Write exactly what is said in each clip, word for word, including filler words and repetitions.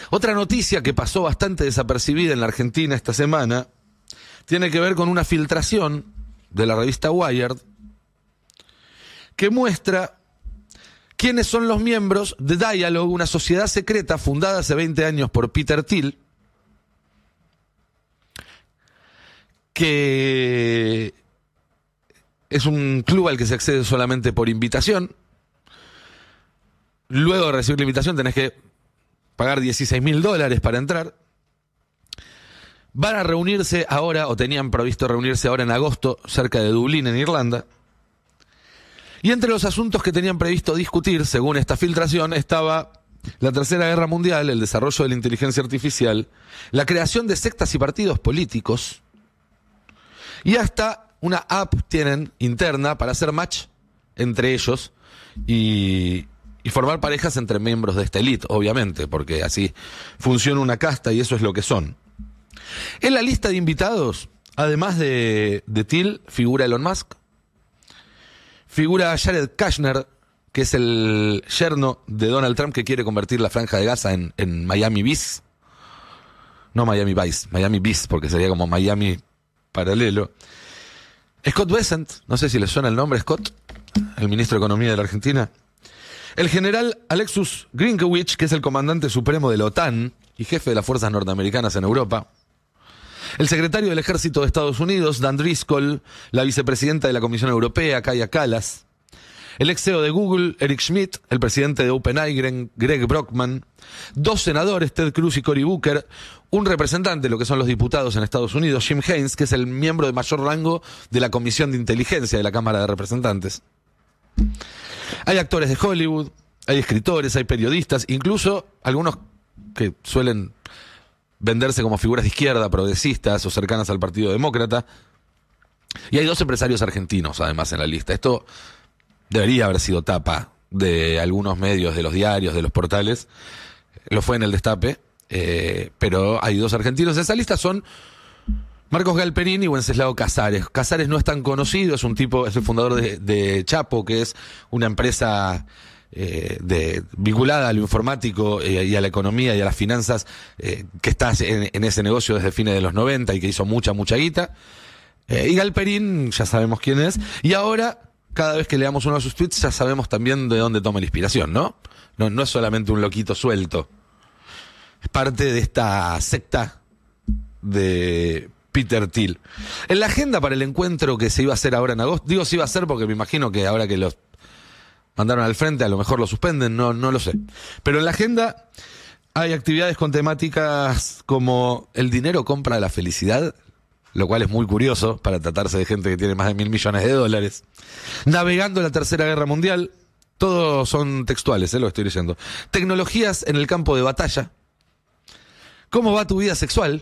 Otra noticia que pasó bastante desapercibida en la Argentina esta semana tiene que ver con una filtración de la revista Wired que muestra quiénes son los miembros de Dialogue, una sociedad secreta fundada hace veinte años por Peter Thiel, que es un club al que se accede solamente por invitación. Luego de recibir la invitación tenés que pagar dieciséis mil dólares para entrar. Van a reunirse ahora, o tenían previsto reunirse ahora en agosto, cerca de Dublín, en Irlanda. Y entre los asuntos que tenían previsto discutir, según esta filtración, estaba la Tercera Guerra Mundial, el desarrollo de la inteligencia artificial, la creación de sectas y partidos políticos, y hasta una app tienen interna para hacer match entre ellos y, y formar parejas entre miembros de esta élite, obviamente, porque así funciona una casta y eso es lo que son. En la lista de invitados, además de, de Thiel, figura Elon Musk, figura Jared Kushner, que es el yerno de Donald Trump que quiere convertir la Franja de Gaza en, en Miami Vice. No Miami Vice, Miami Vice, porque sería como Miami paralelo. Scott Bessent, no sé si le suena el nombre, Scott, el ministro de Economía de la Argentina. El general Alexus Grinkewich, que es el comandante supremo de la OTAN y jefe de las fuerzas norteamericanas en Europa. El secretario del Ejército de Estados Unidos, Dan Driscoll, la vicepresidenta de la Comisión Europea, Kaja Kallas, el ex C E O de Google, Eric Schmidt, el presidente de OpenAI, Greg Brockman, dos senadores, Ted Cruz y Cory Booker, un representante de lo que son los diputados en Estados Unidos, Jim Haynes, que es el miembro de mayor rango de la Comisión de Inteligencia de la Cámara de Representantes. Hay actores de Hollywood, hay escritores, hay periodistas, incluso algunos que suelen venderse como figuras de izquierda, progresistas o cercanas al Partido Demócrata. Y hay dos empresarios argentinos, además, en la lista. Esto debería haber sido tapa de algunos medios, de los diarios, de los portales. Lo fue en el Destape, eh, pero hay dos argentinos. Esa lista son Marcos Galperín y Wenceslao Casares. Casares no es tan conocido, es un tipo, es el fundador de, de Chapo, que es una empresa eh, de, vinculada a lo informático eh, y a la economía y a las finanzas, eh, que está en, en ese negocio desde fines de los noventa y que hizo mucha, mucha guita. Eh, y Galperín, ya sabemos quién es. Y ahora, cada vez que leamos uno de sus tweets, ya sabemos también de dónde toma la inspiración, ¿no? No, no es solamente un loquito suelto. Es parte de esta secta de Peter Thiel. En la agenda para el encuentro que se iba a hacer ahora en agosto, digo se iba a hacer porque me imagino que ahora que los mandaron al frente a lo mejor lo suspenden, no, no lo sé. Pero en la agenda hay actividades con temáticas como el dinero compra la felicidad, lo cual es muy curioso para tratarse de gente que tiene más de mil millones de dólares. Navegando la Tercera Guerra Mundial, todos son textuales, ¿eh? Lo estoy leyendo. Tecnologías en el campo de batalla. ¿Cómo va tu vida sexual?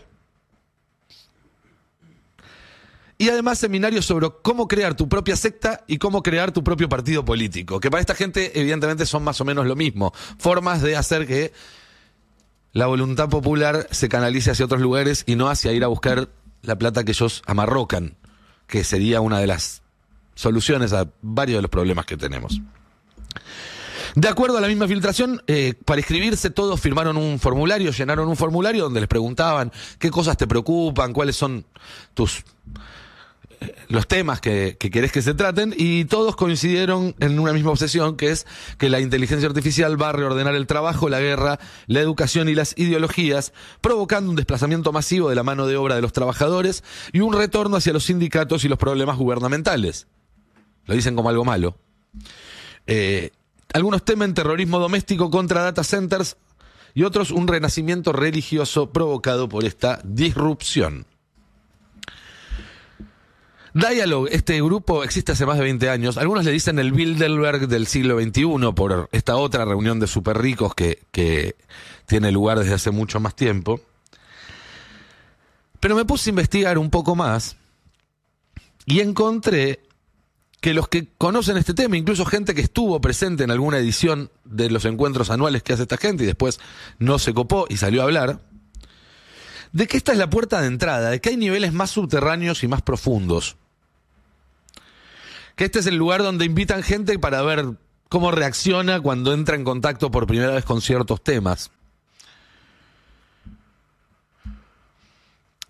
Y además seminarios sobre cómo crear tu propia secta y cómo crear tu propio partido político, que para esta gente evidentemente son más o menos lo mismo. Formas de hacer que la voluntad popular se canalice hacia otros lugares y no hacia ir a buscar la plata que ellos amarrocan, que sería una de las soluciones a varios de los problemas que tenemos. De acuerdo a la misma filtración, eh, para inscribirse todos firmaron un formulario, llenaron un formulario donde les preguntaban qué cosas te preocupan, cuáles son tus eh, los temas que, que querés que se traten, y todos coincidieron en una misma obsesión, que es que la inteligencia artificial va a reordenar el trabajo, la guerra, la educación y las ideologías, provocando un desplazamiento masivo de la mano de obra de los trabajadores y un retorno hacia los sindicatos y los problemas gubernamentales. Lo dicen como algo malo. Eh, algunos temen terrorismo doméstico contra data centers y otros un renacimiento religioso provocado por esta disrupción. Dialogue, este grupo existe hace más de veinte años. Algunos le dicen el Bilderberg del siglo veintiuno por esta otra reunión de súper ricos que, que tiene lugar desde hace mucho más tiempo. Pero me puse a investigar un poco más y encontré que los que conocen este tema, incluso gente que estuvo presente en alguna edición de los encuentros anuales que hace esta gente y después no se copó y salió a hablar, de que esta es la puerta de entrada, de que hay niveles más subterráneos y más profundos. Que este es el lugar donde invitan gente para ver cómo reacciona cuando entra en contacto por primera vez con ciertos temas.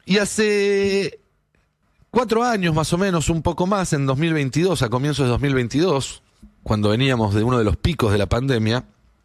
Y hace cuatro años más o menos, un poco más, en dos mil veintidós, a comienzos de dos mil veintidós, cuando veníamos de uno de los picos de la pandemia,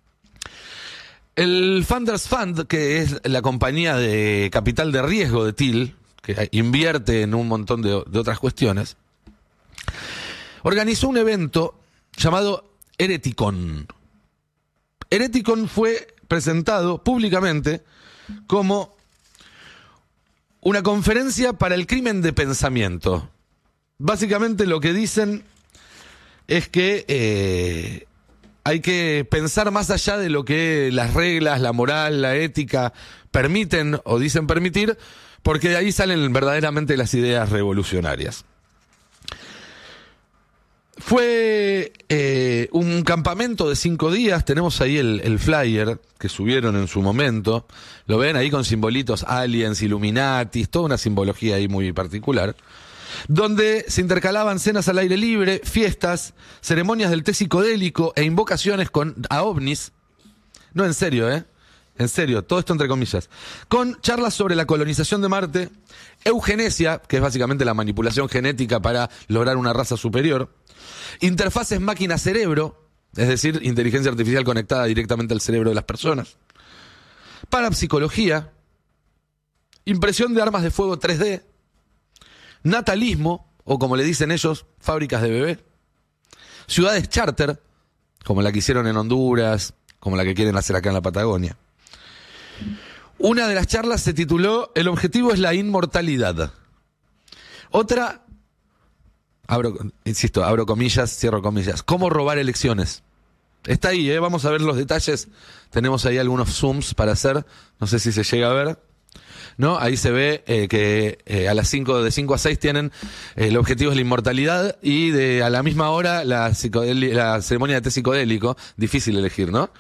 el Funders Fund, que es la compañía de capital de riesgo de Thiel, que invierte en un montón de, de otras cuestiones, organizó un evento llamado Hereticon. Hereticon fue presentado públicamente como una conferencia para el crimen de pensamiento. Básicamente lo que dicen es que eh, hay que pensar más allá de lo que las reglas, la moral, la ética permiten o dicen permitir, porque de ahí salen verdaderamente las ideas revolucionarias. Fue eh, un campamento de cinco días, tenemos ahí el, el flyer que subieron en su momento, lo ven ahí con simbolitos aliens, illuminatis, toda una simbología ahí muy particular, donde se intercalaban cenas al aire libre, fiestas, ceremonias del té psicodélico e invocaciones con, a ovnis. No, en serio, ¿eh? En serio, todo esto entre comillas. Con charlas sobre la colonización de Marte, eugenesia, que es básicamente la manipulación genética para lograr una raza superior, interfaces máquina-cerebro, es decir, inteligencia artificial conectada directamente al cerebro de las personas, parapsicología, impresión de armas de fuego tres D, natalismo, o como le dicen ellos, fábricas de bebé, ciudades charter, como la que hicieron en Honduras, como la que quieren hacer acá en la Patagonia. Una de las charlas se tituló El objetivo es la inmortalidad. Otra, abro, insisto, abro comillas, cierro comillas, ¿cómo robar elecciones? Está ahí, ¿eh? Vamos a ver los detalles. Tenemos ahí algunos zooms para hacer, no sé si se llega a ver. ¿No? Ahí se ve eh, que eh, a las cinco, de cinco a seis tienen eh, el objetivo es la inmortalidad y de a la misma hora la, la ceremonia de té psicodélico. Difícil elegir, ¿no?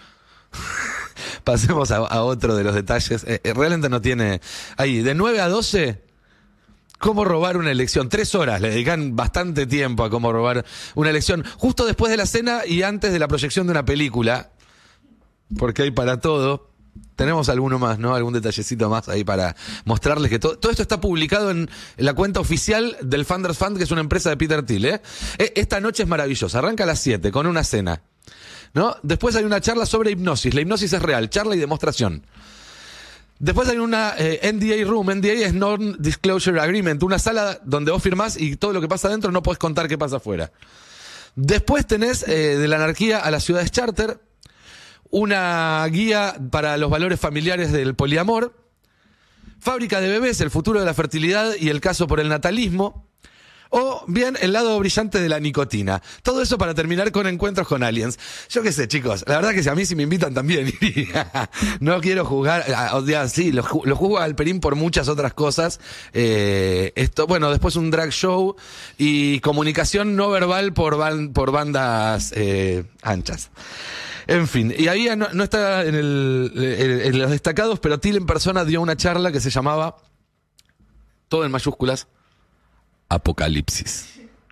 Pasemos a, a otro de los detalles. Eh, eh, realmente no tiene... Ahí, de nueve a doce, cómo robar una elección. Tres horas, le dedican bastante tiempo a cómo robar una elección. Justo después de la cena y antes de la proyección de una película. Porque hay para todo. Tenemos alguno más, ¿no? Algún detallecito más ahí para mostrarles que todo, todo esto está publicado en la cuenta oficial del Funders Fund, que es una empresa de Peter Thiel, ¿eh? Esta noche es maravillosa. Arranca a las siete con una cena, ¿no? Después hay una charla sobre hipnosis. La hipnosis es real, charla y demostración. Después hay una eh, N D A room. N D A es Non-Disclosure Agreement, una sala donde vos firmás y todo lo que pasa adentro no podés contar qué pasa afuera. Después tenés eh, de la anarquía a las ciudades charter, una guía para los valores familiares del poliamor, fábrica de bebés, el futuro de la fertilidad y el caso por el natalismo, o bien el lado brillante de la nicotina. Todo eso para terminar con encuentros con aliens. Yo qué sé, chicos, la verdad que si a mí si me invitan también iría. No quiero juzgar, o sea, sí, lo, lo juzgo a Alperín por muchas otras cosas. Eh, esto, bueno, después un drag show y comunicación no verbal por, ban, por bandas eh, anchas. En fin, y ahí no, no está en, el, en los destacados, pero Thiel en persona dio una charla que se llamaba, todo en mayúsculas, Apocalipsis.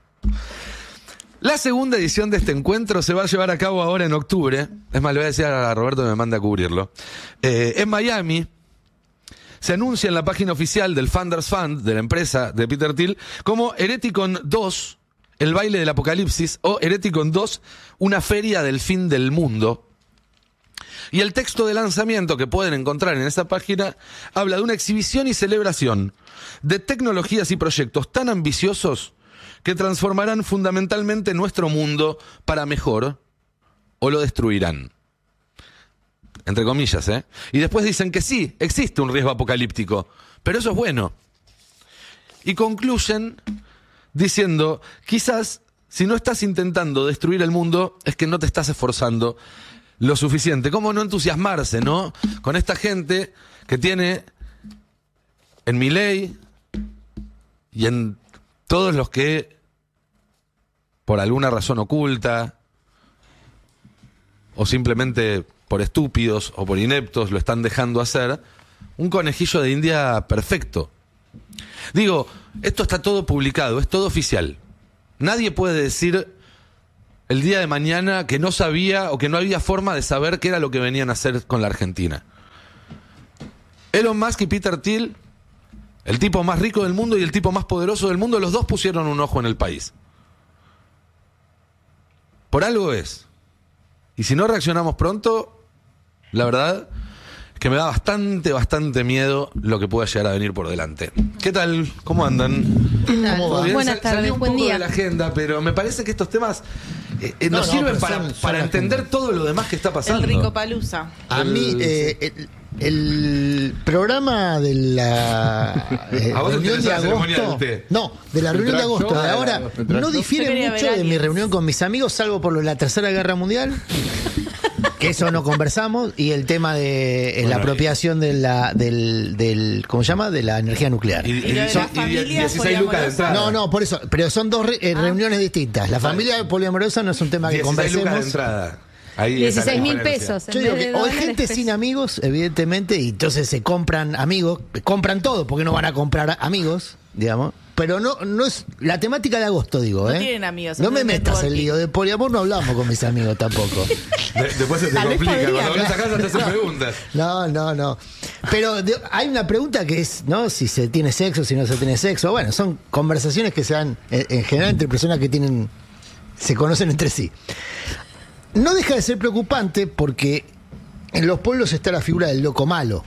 La segunda edición de este encuentro se va a llevar a cabo ahora en octubre. Es más, le voy a decir a Roberto que me mande a cubrirlo. Eh, en Miami se anuncia en la página oficial del Funders Fund, de la empresa de Peter Thiel, como Hereticon dos, el baile del apocalipsis, o Hereticon dos, una feria del fin del mundo. Y el texto de lanzamiento que pueden encontrar en esta página habla de una exhibición y celebración de tecnologías y proyectos tan ambiciosos que transformarán fundamentalmente nuestro mundo para mejor o lo destruirán. Entre comillas, ¿eh? Y después dicen que sí, existe un riesgo apocalíptico, pero eso es bueno. Y concluyen diciendo, quizás si no estás intentando destruir el mundo es que no te estás esforzando lo suficiente. ¿Cómo no entusiasmarse, no? Con esta gente que tiene en Milei y en todos los que por alguna razón oculta o simplemente por estúpidos o por ineptos lo están dejando hacer, un conejillo de India perfecto. Digo, esto está todo publicado, es todo oficial. Nadie puede decir el día de mañana que no sabía o que no había forma de saber qué era lo que venían a hacer con la Argentina. Elon Musk y Peter Thiel El tipo más rico del mundo y el tipo más poderoso del mundo, los dos pusieron un ojo en el país. Por algo es. Y si no reaccionamos pronto, la verdad que me da bastante, bastante miedo lo que pueda llegar a venir por delante. ¿Qué tal? ¿Cómo andan? ¿Qué tal? ¿Todo bien? Buenas Sal- tardes, salió un buen poco día. de la agenda, pero me parece que estos temas eh, eh, No, nos no, sirven pero para, son- son para la entender agenda. todo lo demás que está pasando. El Rico Palusa. A mí, El- eh, el, el programa de la eh, ¿A vos te reunión interesa de la ceremonia agosto, del té? no, de la reunión de Track agosto show, de la- ahora, la- la- no Yo difiere quería mucho ver a de mi alguien. reunión con mis amigos, salvo por lo de la Tercera Guerra Mundial, que eso no conversamos, y el tema de eh, Bueno, la apropiación de la, del, del, ¿cómo se llama? De la energía nuclear. Y, y, Y lo de son- las y familias dieciséis lucas de poliamorosas. entrada. No, no, por eso, pero son dos re- eh, reuniones distintas. La familia poliamorosa no es un tema que dieciséis lucas de conversemos. entrada. Ahí está la dieciséis mil diferencia. pesos. Yo en digo vez que de o hay dólares, gente pesos. sin amigos, evidentemente, y entonces se compran amigos, compran todo, porque no van a comprar amigos, digamos. Pero no, no es la temática de agosto, digo, No ¿eh? tienen amigos, No me hacen metas el networking. lío de poliamor, no hablamos con mis amigos tampoco. De- después se te Tal vez complica. podría, Cuando volvés a casa te hacen No. preguntas. No, no, no. Pero de- hay una pregunta que es, ¿no? Si se tiene sexo, si no se tiene sexo. Bueno, son conversaciones que se dan en, en general entre personas que tienen, se conocen entre sí. No deja de ser preocupante porque en los pueblos está la figura del loco malo,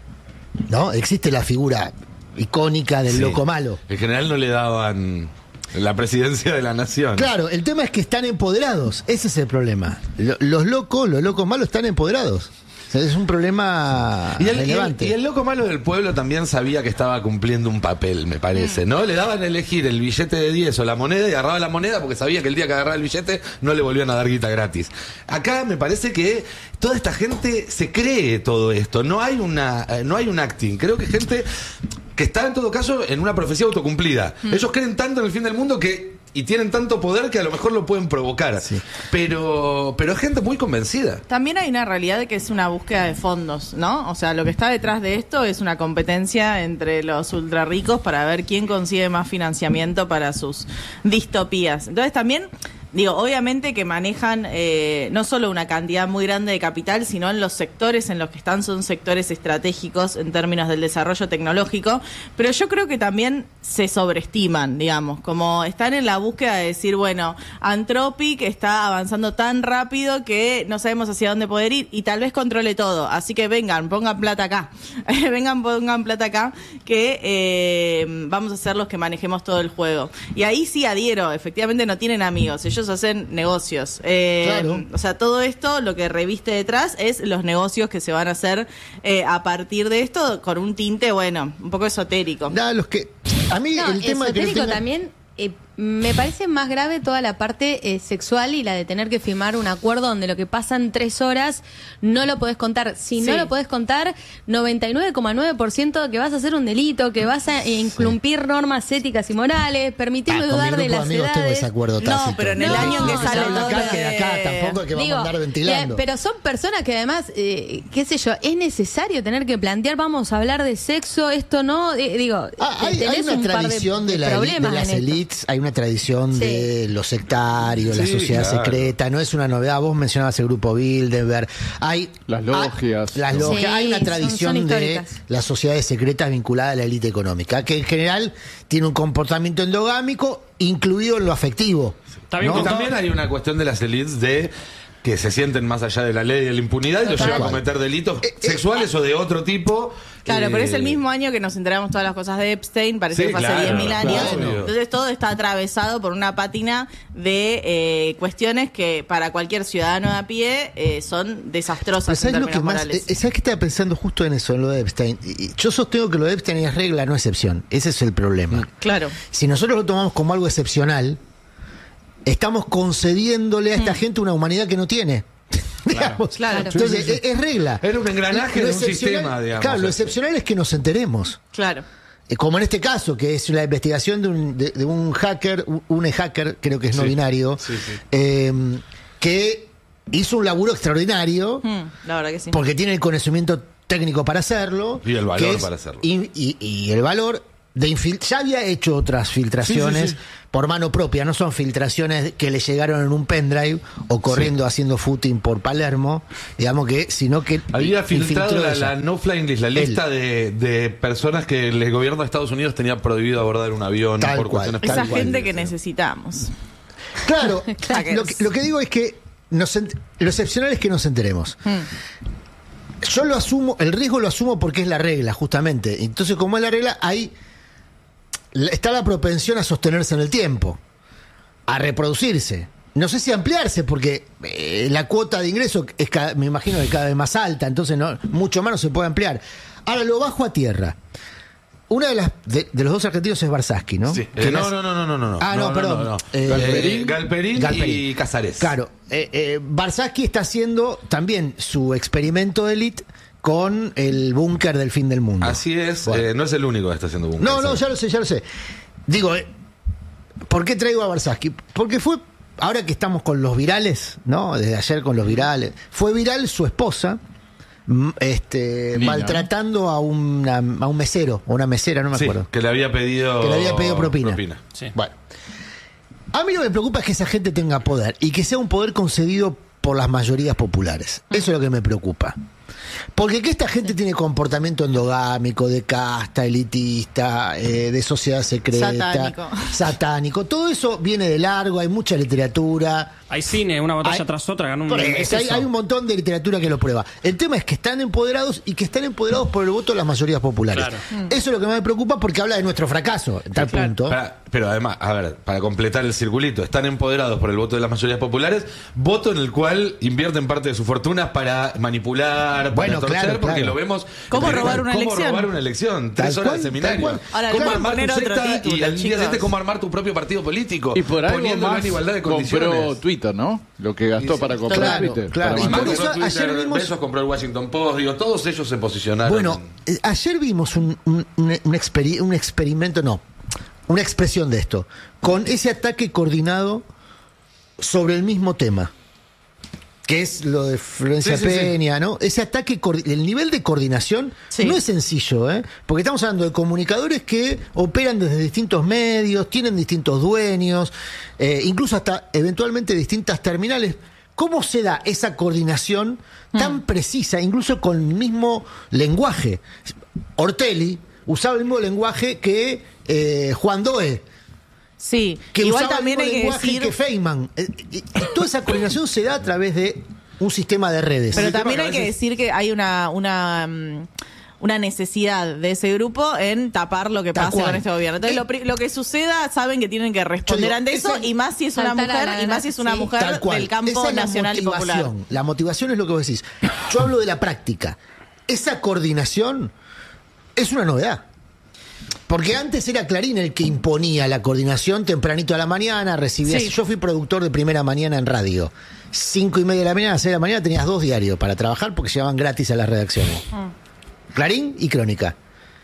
¿no? Existe la figura icónica del Sí. loco malo. En general no le daban la presidencia de la nación. Claro, el tema es que están empoderados. Ese es el problema. Lo- Los locos, los locos malos están empoderados. O sea, es un problema Y el, y el- relevante. y el loco malo del pueblo también sabía que estaba cumpliendo un papel, me parece, ¿no? Le daban a elegir el billete de diez o la moneda y agarraba la moneda porque sabía que el día que agarraba el billete no le volvían a dar guita gratis. Acá me parece que toda esta gente se cree todo esto. No hay una, eh, no hay un acting. Creo que gente que está en todo caso en una profecía autocumplida. Ellos creen tanto en el fin del mundo que y tienen tanto poder que a lo mejor lo pueden provocar. Sí. Pero pero es gente muy convencida. También hay una realidad de que es una búsqueda de fondos, ¿no? O sea, lo que está detrás de esto es una competencia entre los ultra ricos para ver quién consigue más financiamiento para sus distopías. Entonces también, digo, obviamente que manejan eh, no solo una cantidad muy grande de capital, sino en los sectores en los que están son sectores estratégicos en términos del desarrollo tecnológico, pero yo creo que también se sobreestiman, digamos, como están en la búsqueda de decir, bueno, Anthropic está avanzando tan rápido que no sabemos hacia dónde poder ir y tal vez controle todo, así que vengan, pongan plata acá, vengan, pongan plata acá, que eh, vamos a ser los que manejemos todo el juego. Y ahí sí adhiero, efectivamente no tienen amigos, ellos hacen negocios. Eh, Claro. O sea, todo esto lo que reviste detrás es los negocios que se van a hacer eh, a partir de esto con un tinte, bueno, un poco esotérico. Nada, los que a mí No, el tema de que no esotérico tenga- también. eh, me parece más grave toda la parte eh, sexual y la de tener que firmar un acuerdo donde lo que pasan tres horas no lo podés contar. Si Sí. no lo podés contar, noventa y nueve coma nueve por ciento que vas a hacer un delito, que vas a incumplir normas éticas y morales, permitirme Ah, con mi dudar de grupo las amigos tengo edades. ese acuerdo No, tácito. pero en el No, año en que se sale habla todo acá lo que de acá de- tampoco es que vamos Digo, a andar ventilando. eh, pero son personas que además, eh, qué sé yo, es necesario tener que plantear, vamos a hablar de sexo, esto no, eh, digo, Ah, te- hay, hay tenés una un par de- tradición de, de la, de problemas las en esto. elites, hay una tradición Sí. de los sectarios, la Sí, sociedad claro. secreta, no es una novedad. Vos mencionabas el grupo Bilderberg, hay Las logias. ah, las logias, Sí, hay una son- tradición son de históricas. las sociedades secretas vinculadas a la élite económica, que en general tiene un comportamiento endogámico, incluido en lo afectivo. También, ¿no? también hay una cuestión de las elites de que se sienten más allá de la ley y de la impunidad y los Total. llevan a cometer delitos Eh, eh, sexuales o de otro tipo. Claro, eh, pero es el mismo año que nos enteramos todas las cosas de Epstein, parece Sí, que fue hace claro, diez mil años. claro. Entonces todo está atravesado por una pátina de eh, cuestiones que para cualquier ciudadano de a pie eh, son Pero desastrosas en ¿sabes lo términos que más? morales. eh, ¿Sabes qué estaba pensando justo en eso, en lo de Epstein? Y- y yo sostengo que lo de Epstein es regla, no excepción. Ese es el problema. Claro. Si nosotros lo tomamos como algo excepcional, estamos concediéndole a esta gente una humanidad que no tiene. Digamos. Claro. Entonces, es, es regla. Era un engranaje Lo de un excepcional- sistema, digamos. Claro, lo excepcional es que nos enteremos. Claro. Eh, Como en este caso, que es la investigación de un, de, de un hacker, un, un hacker, creo que es no Sí. binario, Sí, sí. eh, que hizo un laburo extraordinario. Mm, la verdad que sí. Porque tiene el conocimiento técnico para hacerlo. Y el valor que es- para hacerlo. Y, y- y el valor. de infil- ya había hecho otras filtraciones Sí, sí, sí. por mano propia, no son filtraciones que le llegaron en un pendrive o corriendo Sí. haciendo footing por Palermo, digamos que, sino que Había filtrado infiltró la, ella. la no flying list, la lista de, de personas que el gobierno de Estados Unidos tenía prohibido abordar un avión Tal por cual. cuestiones Esa Tal cual. gente que necesitamos. Claro, Claro. lo, que, lo que digo es que nos ent- lo excepcional es que nos enteremos. Mm. Yo lo asumo, el riesgo lo asumo porque es la regla, justamente. Entonces, como es la regla, hay está la propensión a sostenerse en el tiempo, a reproducirse. No sé si ampliarse, porque eh, la cuota de ingreso es cada- me imagino que cada vez más alta, entonces no, mucho más no se puede ampliar. Ahora lo bajo a tierra. Una de las de, de los dos argentinos es Barsaski, ¿no? Sí. Que Eh, no, nace- no, no, no, no, no. Ah, no, perdón. no. Eh, Galperín, Galperín, Galperín. y Casares. Claro, eh, eh, Barsaski está haciendo también su experimento de élite con el búnker del fin del mundo. Así es, Bueno. eh, no es el único que está haciendo búnker. No, no, ¿sabes? ya lo sé, ya lo sé. Digo, eh, ¿por qué traigo a Barsaski? Porque fue, ahora que estamos con los virales, ¿no? Desde ayer con los virales, fue viral su esposa m- este, Niña, maltratando a, una, a un mesero o una mesera, no me Sí, acuerdo. que le había pedido Que le había pedido propina. Sí. Bueno, a mí lo que me preocupa es que esa gente tenga poder y que sea un poder concedido por las mayorías populares. Eso es lo que me preocupa. Porque que esta gente tiene comportamiento endogámico, de casta, elitista, eh, de sociedad secreta, Satánico. satánico, todo eso viene de largo, hay mucha literatura. Hay cine, una batalla Hay- tras otra, ganó un Por eso, es hay, eso. hay un montón de literatura que lo prueba. El tema es que están empoderados y que están empoderados por el voto de las mayorías populares. Claro. Eso es lo que más me preocupa porque habla de nuestro fracaso, en tal punto. Para- pero además, a ver, para completar el circulito, están empoderados por el voto de las mayorías populares, voto en el cual invierten parte de sus fortunas para manipular, para Bueno, torcer, claro, porque claro. lo vemos. ¿Cómo eh, robar una cómo elección? robar una elección, Tal tres horas cual, de tal seminario. cual. Ahora, ¿Cómo le pueden armar poner tu otro secta título, y al día chicos. siguiente cómo armar tu propio partido político? Y por algo poniéndolo más en igualdad de compró condiciones. Twitter, ¿no? Lo que gastó Y sí, para comprar claro, Twitter. claro. para Y por mandar- eso Twitter, ayer vimos- Bezos compró el Washington Post, digo, todos ellos se posicionaron. Bueno, eh, ayer vimos un, un, un- un experi- un experimento, no, una expresión de esto, con ese ataque coordinado sobre el mismo tema, que es lo de Florencia Sí, sí, sí. Peña, ¿no? Ese ataque, coordi- el nivel de coordinación Sí. no es sencillo, ¿eh? Porque estamos hablando de comunicadores que operan desde distintos medios, tienen distintos dueños, eh, incluso hasta eventualmente distintas terminales. ¿Cómo se da esa coordinación tan precisa, incluso con el mismo lenguaje? Ortelli usaba el mismo lenguaje que eh, Juan Doe, Sí, que igual usaba también el hay mismo que lenguaje decir... que Feynman. Eh, y- y toda esa coordinación se da a través de un sistema de redes. Pero el tema también que a hay que veces- decir que hay una, una, mm, una necesidad de ese grupo en tapar lo que Tal pase cual. con este gobierno. Entonces, Eh, lo, pri- lo que suceda, saben que tienen que responder digo, ante eso, ese- y más si es una Saltar a mujer, la y más si es una sí. mujer Tal cual. del campo Esa es la nacional y popular. motivación. La motivación es lo que vos decís. Yo hablo de la práctica. Esa coordinación es una novedad. Porque antes era Clarín el que imponía la coordinación tempranito a la mañana, recibías. Sí. Yo fui productor de primera mañana en radio. Cinco y media de la mañana, seis de la mañana tenías dos diarios para trabajar porque se llamaban gratis a las redacciones. Clarín y Crónica.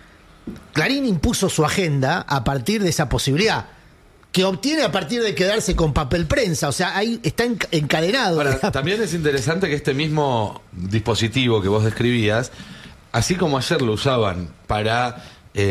Clarín impuso su agenda a partir de esa posibilidad, que obtiene a partir de quedarse con papel prensa. O sea, ahí está enc- encadenado. Ahora, digamos. también es interesante que este mismo dispositivo que vos describías, así como ayer lo usaban para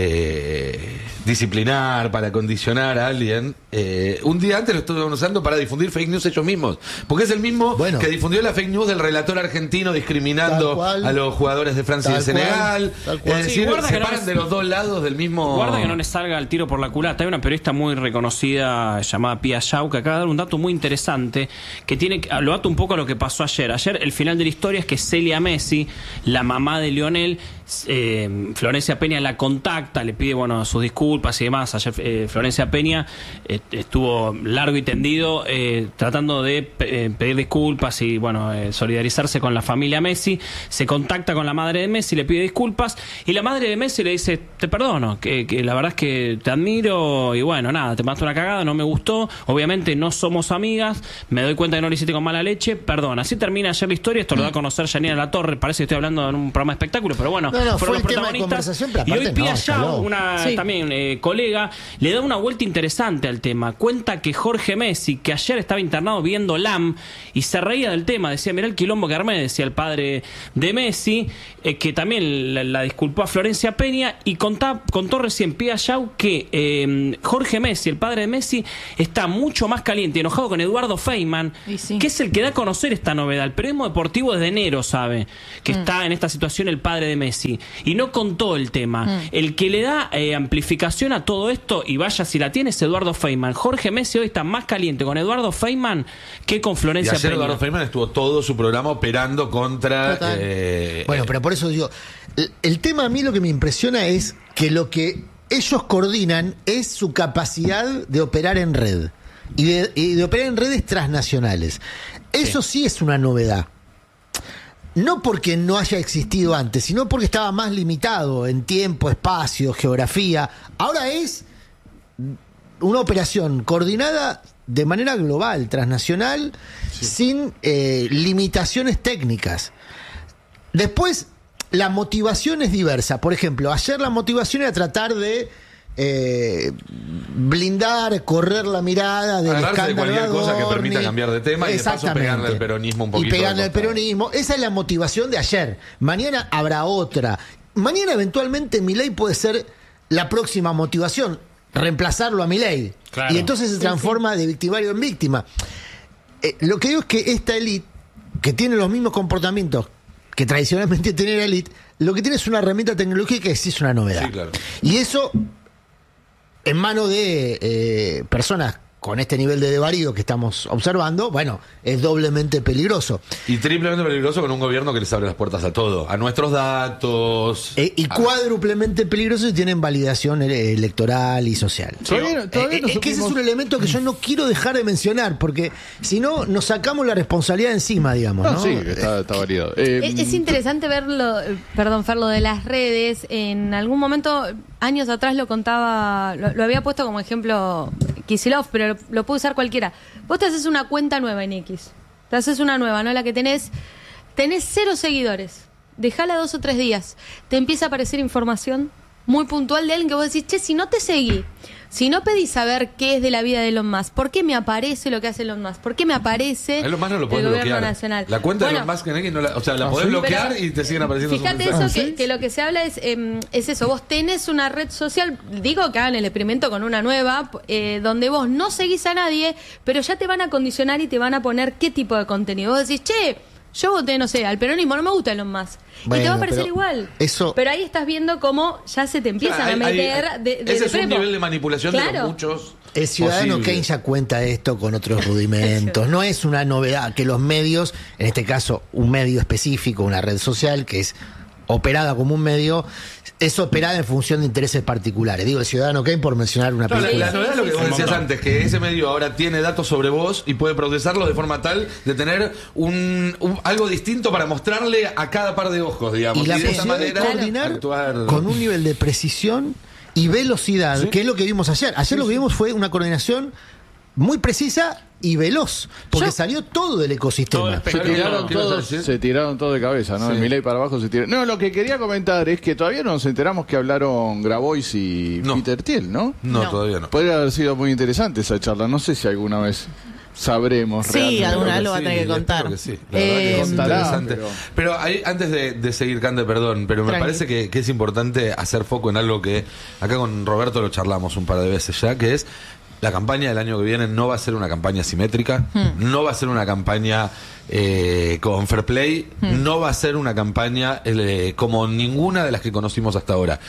eh, disciplinar, para condicionar a alguien, eh, un día antes lo estuvieron usando para difundir fake news ellos mismos. Porque es el mismo Bueno. que difundió la fake news del relator argentino discriminando Tal cual. a los jugadores de Francia y Tal de Senegal. cual, tal cual. Es Sí, decir, guarda se que no paran es- de los dos lados del mismo... Guarda que no les salga el tiro por la culata. Hay una periodista muy reconocida llamada Pia Yau que acaba de dar un dato muy interesante que tiene que- lo ato un poco a lo que pasó ayer. Ayer el final de la historia es que Celia Messi, la mamá de Lionel, eh, Florencia Peña la contacta, le pide bueno sus disculpas y demás. Ayer eh, Florencia Peña eh, estuvo largo y tendido eh, tratando de pe- eh, pedir disculpas y bueno eh, solidarizarse con la familia Messi. Se contacta con la madre de Messi, le pide disculpas y la madre de Messi le dice te perdono, que, que la verdad es que te admiro y bueno nada, te mandaste una cagada, no me gustó, obviamente no somos amigas, me doy cuenta que no lo hiciste con mala leche, perdón. Así termina ayer la historia, esto lo da a conocer Janina Latorre, parece que estoy hablando en un programa de espectáculos, pero bueno, No, no, fueron fue los el tema de protagonistas conversación, pero y hoy aparte Pia no. Yao, escaló. una Sí. también eh, colega, le da una vuelta interesante al tema. Cuenta que Jorge Messi, que ayer estaba internado viendo L A M y se reía del tema, decía, mirá el quilombo que armé, decía el padre de Messi, eh, que también la, la disculpó a Florencia Peña, y contá, contó recién Pia Yao que eh, Jorge Messi, el padre de Messi, está mucho más caliente y enojado con Eduardo Feynman, Y sí. que es el que da a conocer esta novedad. El periodismo deportivo desde enero sabe que Mm. está en esta situación el padre de Messi y no contó el tema. Mm. El que le da eh, amplificación a todo esto, y vaya si la tiene, es Eduardo Feynman. Jorge Messi hoy está más caliente con Eduardo Feynman que con Y Florencia ayer Peña. Eduardo Feynman estuvo todo su programa operando contra... Total. eh, Bueno, pero por eso digo, el, el tema a mí lo que me impresiona es que lo que ellos coordinan es su capacidad de operar en red y de, y de operar en redes transnacionales. Eso sí. sí es una novedad. No porque no haya existido antes, sino porque estaba más limitado en tiempo, espacio, geografía. Ahora es una operación coordinada de manera global, transnacional, sí. sin eh, limitaciones técnicas. Después, la motivación es diversa. Por ejemplo, ayer la motivación era tratar de eh, blindar, correr la mirada del Agarrarse de escándalo cualquier cosa que Adorni. permita cambiar de tema y de paso Exactamente. pegarle al peronismo un poquito Y pegarle de al costado. peronismo. Esa es la motivación de ayer. Mañana habrá otra. Mañana eventualmente Milei puede ser la próxima motivación, reemplazarlo a Milei. Claro. Y entonces se transforma de victimario en víctima. Eh, lo que digo es que esta élite, que tiene los mismos comportamientos que tradicionalmente tiene la élite, lo que tiene es una herramienta tecnológica que sí es una novedad. Sí, claro. Y eso, en manos de eh, personas con este nivel de desvarío que estamos observando, bueno, es doblemente peligroso. Y triplemente peligroso con un gobierno que les abre las puertas a todo, a nuestros datos. Eh, y a- cuádruplemente peligroso si tienen validación ele- electoral y social. Todavía no- todavía Eh, no eh, que ese es supimos- un elemento que yo no quiero dejar de mencionar, porque si no, nos sacamos la responsabilidad encima, digamos. No, ¿no? sí, que está, está validado. Eh, Es, es interesante verlo, eh, perdón, Fer, lo de las redes. En algún momento, años atrás lo contaba, lo, lo había puesto como ejemplo Kicillof, pero lo, lo puede usar cualquiera. Vos te haces una cuenta nueva en X. Te haces una nueva, ¿no? La que tenés. Tenés cero seguidores. Dejala dos o tres días. Te empieza a aparecer información muy puntual de alguien que vos decís, che, si no te seguí, si no pedís saber qué es de la vida de Elon Musk, ¿por qué me aparece lo que hace Elon Musk? ¿Por qué me aparece Elon Musk no lo el podés gobierno bloquear. nacional? La cuenta Bueno, de Elon Musk en X no la, o sea, la ¿Ah, podés sí? bloquear Pero y te siguen apareciendo sus Fíjate mensajes. eso, que, que lo que se habla es, eh, es eso, vos tenés una red social, digo que hagan el experimento con una nueva, eh, donde vos no seguís a nadie, pero ya te van a condicionar y te van a poner qué tipo de contenido. Vos decís, che, yo voté, no sé, al peronismo, no me gusta Elon Musk. y te Bueno, va a parecer pero igual. eso- Pero ahí estás viendo cómo ya se te empiezan Claro, a hay- meter hay- de, de- ese de es un prepo. nivel de manipulación de Claro. los muchos. El ciudadano posibles. Keynes ya cuenta esto con otros rudimentos. No es una novedad que los medios, en este caso un medio específico, una red social que es operada como un medio, es operada en función de intereses particulares. Digo, el ciudadano Keynes por mencionar una No, la, película. la novedad es lo que vos sí. decías antes, que ese medio ahora tiene datos sobre vos y puede procesarlo de forma tal de tener un, un- algo distinto para mostrarle a cada par de ojos, digamos. Y la de esa posibilidad de manera coordinar actuar. con un nivel de precisión y velocidad, Sí. que es lo que vimos ayer. Ayer lo que vimos fue una coordinación muy precisa y veloz, porque Yo- salió todo del ecosistema. Todo el Se Pero, tiraron ¿qué ibas a todos, decir? se tiraron todos de cabeza, ¿no? Sí. El Milei para abajo se tiró. No, lo que quería comentar es que todavía no nos enteramos que hablaron Grabois y No. Peter Thiel, ¿no? No, No. todavía no. Podría haber sido muy interesante esa charla. No sé si alguna vez sabremos Sí, realmente. alguna Creo vez lo va a sí, tener que espero contar. que sí. La verdad que Eh, es Contará, interesante. pero- Pero, ahí, antes de, de seguir, Cande, perdón, pero me Tranqui. parece que, que es importante hacer foco en algo que acá con Roberto lo charlamos un par de veces ya, que es la campaña del año que viene no va a ser una campaña simétrica, no va a ser una campaña eh, con fair play, no va a ser una campaña eh, como ninguna de las que conocimos hasta ahora.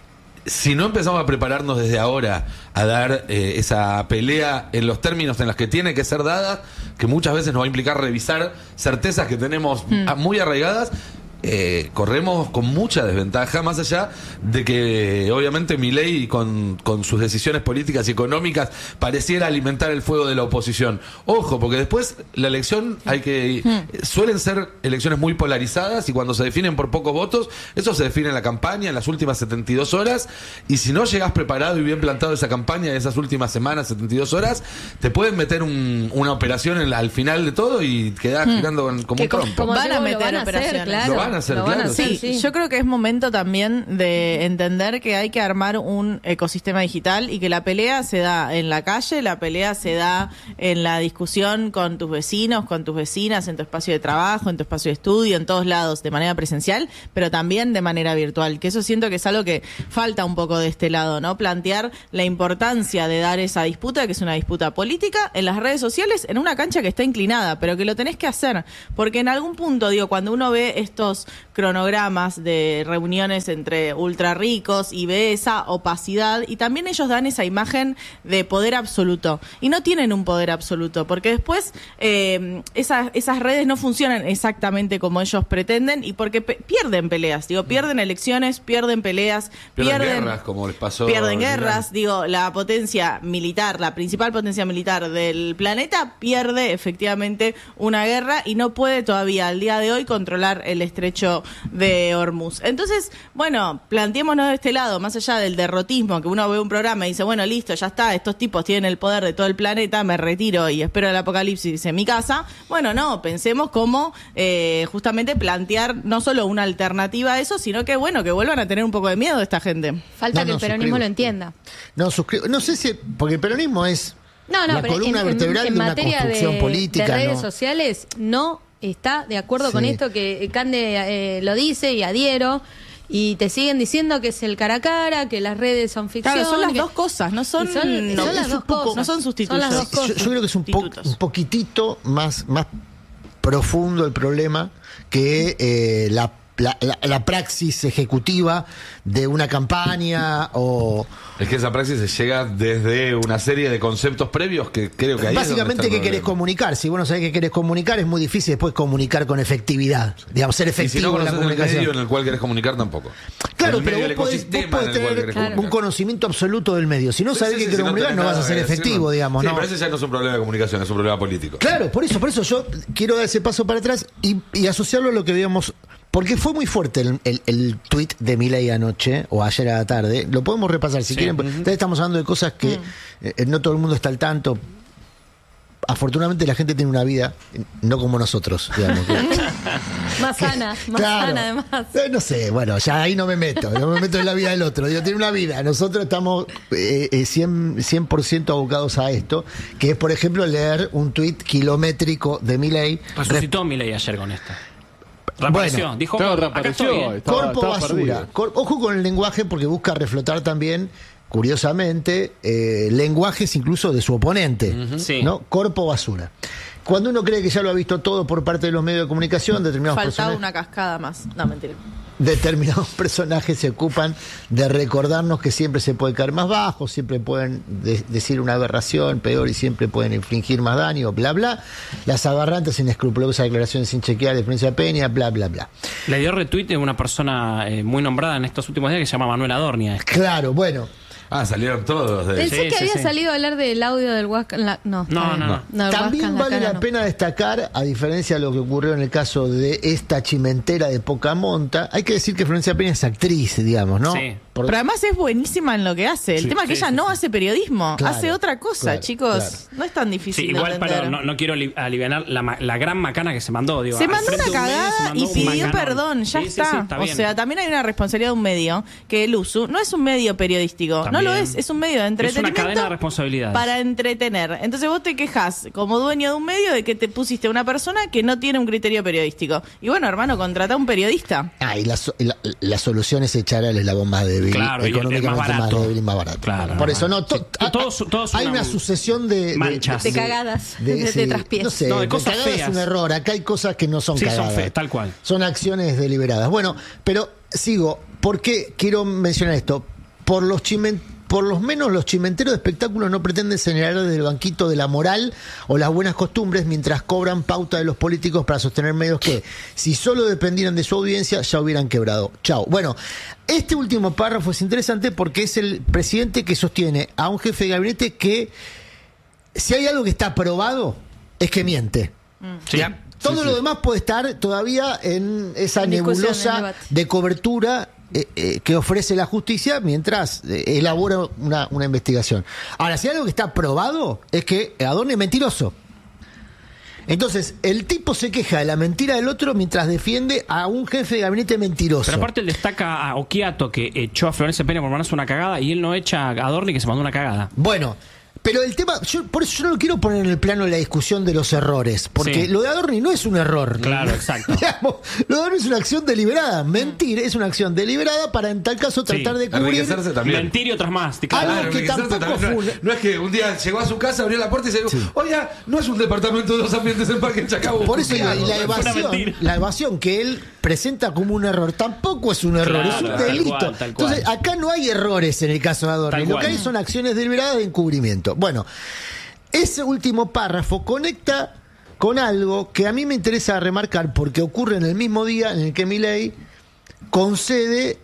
Si no empezamos a prepararnos desde ahora a dar eh, esa pelea en los términos en los que tiene que ser dada, que muchas veces nos va a implicar revisar certezas que tenemos a- muy arraigadas, eh, corremos con mucha desventaja, más allá de que obviamente Milei con, con sus decisiones políticas y económicas pareciera alimentar el fuego de la oposición. Ojo, porque después la elección hay que... Suelen ser elecciones muy polarizadas y cuando se definen por pocos votos, eso se define en la campaña, en las últimas setenta y dos horas, y si no llegás preparado y bien plantado esa campaña de esas últimas semanas, setenta y dos horas, te pueden meter un- una operación en la- al final de todo y quedás girando con- como Que un como- trompo. como Van a digo, lo meter van a hacer, operaciones. claro. Lo van a van a hacer, Lo van a claro. hacer. Sí, Sí. yo creo que es momento también de entender que hay que armar un ecosistema digital y que la pelea se da en la calle, la pelea se da en la discusión con tus vecinos, con tus vecinas, en tu espacio de trabajo, en tu espacio de estudio, en todos lados, de manera presencial, pero también de manera virtual, que eso siento que es algo que falta un poco de este lado, ¿no? Plantear la importancia de dar esa disputa, que es una disputa política, en las redes sociales, en una cancha que está inclinada, pero que lo tenés que hacer, porque en algún punto, digo, cuando uno ve estos cronogramas de reuniones entre ultra ricos y ve esa opacidad, y también ellos dan esa imagen de poder absoluto, y no tienen un poder absoluto, porque después eh, esas, esas redes no funcionan exactamente como ellos pretenden, y porque pe- pierden peleas, digo, pierden elecciones, pierden peleas, Pierden pierden, guerras, como les pasó pierden en guerras, Irán. digo, la potencia militar, la principal potencia militar del planeta pierde efectivamente una guerra y no puede todavía al día de hoy controlar el estrecho de Hormuz. Entonces, bueno, planteémonos de este lado, más allá del derrotismo, que uno ve un programa y dice, bueno, listo, ya está, estos tipos tienen el poder de todo el planeta, me retiro y espero el apocalipsis en mi casa. Bueno, no, pensemos cómo eh, justamente plantear no solo una alternativa a eso, sino que, bueno, que vuelvan a tener un poco de miedo esta gente. Falta No, que no, el peronismo suscribo. lo entienda. No, suscribo. No sé si. Porque el peronismo es No, no, la pero columna en, en- vertebral en de una materia construcción de, política. de redes ¿no? sociales no está de acuerdo con Sí. esto que Cande eh, lo dice y adhiero. Y te siguen diciendo que es el cara a cara, que las redes son ficción. Claro, son las que- dos cosas, no son, Y son- no, son las es dos un poco- cosas. no son sustitutos. Son las dos Yo, cosas. yo creo que es un, po- Sustitutos. un poquitito más, más profundo el problema que eh, la, la, la- la praxis ejecutiva de una campaña o Es que esa praxis se llega desde una serie de conceptos previos que creo que ahí es donde básicamente está el qué querés problema. comunicar. Si vos no sabés qué querés comunicar, es muy difícil después comunicar con efectividad, digamos, ser Y si efectivo no en la conoces el comunicación. medio en el cual querés comunicar tampoco. Claro, el pero medio, vos el podés, vos ecosistema podés en el cual tener querés un comunicar. conocimiento absoluto del medio. Si no Sí, sabés sí, qué sí, querés si comunicar, tenés no vas a nada ser que decir, efectivo, no. digamos, Sí, ¿no? pero ese ya no es un problema de comunicación, es un problema político. Claro, por eso, por eso yo quiero dar ese paso para atrás y, y asociarlo a lo que veíamos, porque fue muy fuerte el, el, el tuit de Milei anoche o ayer a la tarde. Lo podemos repasar si Sí. quieren. Entonces estamos hablando de cosas que eh, no todo el mundo está al tanto. Afortunadamente la gente tiene una vida, no como nosotros, digamos. que- Más sana, más Claro. sana además. Eh, no sé, bueno, ya ahí no me meto, no me meto en la vida del otro. Digo, tiene una vida. Nosotros estamos eh, eh, cien, cien por ciento abocados a esto, que es, por ejemplo, leer un tuit kilométrico de Milei. Resucitó Milei ayer con esto. Reapareció. Bueno, Dijo, claro, acá reapareció. estoy, ¿eh? Estaba- Corpo estaba basura. perdido. Cor- ojo con el lenguaje porque busca reflotar también, curiosamente, eh, lenguajes incluso de su oponente. Sí. ¿No? Corpo basura. Cuando uno cree que ya lo ha visto todo por parte de los medios de comunicación, determinados Faltaba personajes, una cascada más. No, mentira. determinados personajes se ocupan de recordarnos que siempre se puede caer más bajo, siempre pueden de- decir una aberración peor y siempre pueden infligir más daño, bla, bla. Las aberrantes, inescrupulosas declaraciones sin chequear de Florencia Peña, bla, bla, bla. Le dio retweet de una persona eh, muy nombrada en estos últimos días que se llama Manuel Adornia. Claro, bueno. Ah, salieron todos de Pensé Sí, que sí, había sí. salido a hablar del audio del Huasca. la- No, está No, bien. no, no. el También Huasca en vale cara la no. pena destacar, a diferencia de lo que ocurrió en el caso de esta chimentera de poca monta, hay que decir que Florencia Peña es actriz, digamos, ¿no? Sí. Por- Pero además es buenísima en lo que hace. El Sí, tema es que sí, ella sí, no sí. hace periodismo, Claro, hace otra cosa, claro, chicos. claro. No es tan Sí, difícil de igual, entender. pero no, no quiero ali- alivianar la, ma- la gran macana que se mandó. Digo, Se al mandó frente una de un medio se cagada mandó y un pidió macanón. perdón, ya Sí, sí, está. sí, está O bien. sea, también hay una responsabilidad de un medio, que el U S U no es un medio periodístico, no También. lo es, es un medio de Es una entretenimiento cadena de responsabilidades. para entretener. Entonces vos te quejas como dueño de un medio de que te pusiste una persona que no tiene un criterio periodístico. Y bueno, hermano, contrata a un periodista. Ah, y la, so- y la, la solución es echar al eslabón más débil, Claro, y el- el económicamente más más, barato. débil y más barato. Claro, Por no, eso, no, sí. to- To- ah, todos- ah, todos hay una- una sucesión de... de- manchas. De cagadas, de- de sí, traspiés. No sé, No, de de cosas cagadas feas. es un error. Acá hay cosas que no son Sí, son cagadas. feas, tal cual. Son acciones deliberadas. Bueno, pero sigo. ¿Por qué quiero mencionar esto? Por los chimen- por los menos los chimenteros de espectáculos no pretenden señalar desde el banquito de la moral o las buenas costumbres mientras cobran pauta de los políticos para sostener medios que, si solo dependieran de su audiencia, ya hubieran quebrado. Chao. Bueno, este último párrafo es interesante porque es el presidente que sostiene a un jefe de gabinete que, si hay algo que está probado, es que miente. Sí. Ya. Todo Sí, lo sí. demás puede estar todavía en esa En discusión, en nebulosa debate. de cobertura eh, eh, que ofrece la justicia mientras eh, elabora una, una investigación. Ahora, si hay algo que está probado es que Adorno es mentiroso. Entonces, el tipo se queja de la mentira del otro mientras defiende a un jefe de gabinete mentiroso. Pero aparte él destaca a Occhiato, que echó a Florencia Peña por mandarse una cagada, y él no echa a Adorni, que se mandó una cagada. Bueno, pero el tema, yo, por eso yo no lo quiero poner en el plano de la discusión de los errores, porque Sí. lo de Adorni no es un error. Claro, exacto. Digamos, lo de Adorni es una acción deliberada. Mentir es una acción deliberada para en tal caso tratar Sí. de cubrir. Enriquecerse también. Mentir y otras más. Algo Claro, que enriquecerse tampoco también. No, fue- no es que un día llegó a su casa, abrió la puerta y se dijo, oiga, no es un departamento de dos ambientes en Parque Chacabuco. Por eso ¿Qué la, hago? y la Fue una evasión, mentira. la evasión que él presenta como un error tampoco es un error, Claro, es un tal delito. cual, tal cual. Entonces, acá no hay errores en el caso de Adorni. Tal Lo cual. que hay son acciones deliberadas de encubrimiento. Bueno, ese último párrafo conecta con algo que a mí me interesa remarcar porque ocurre en el mismo día en el que Milei concede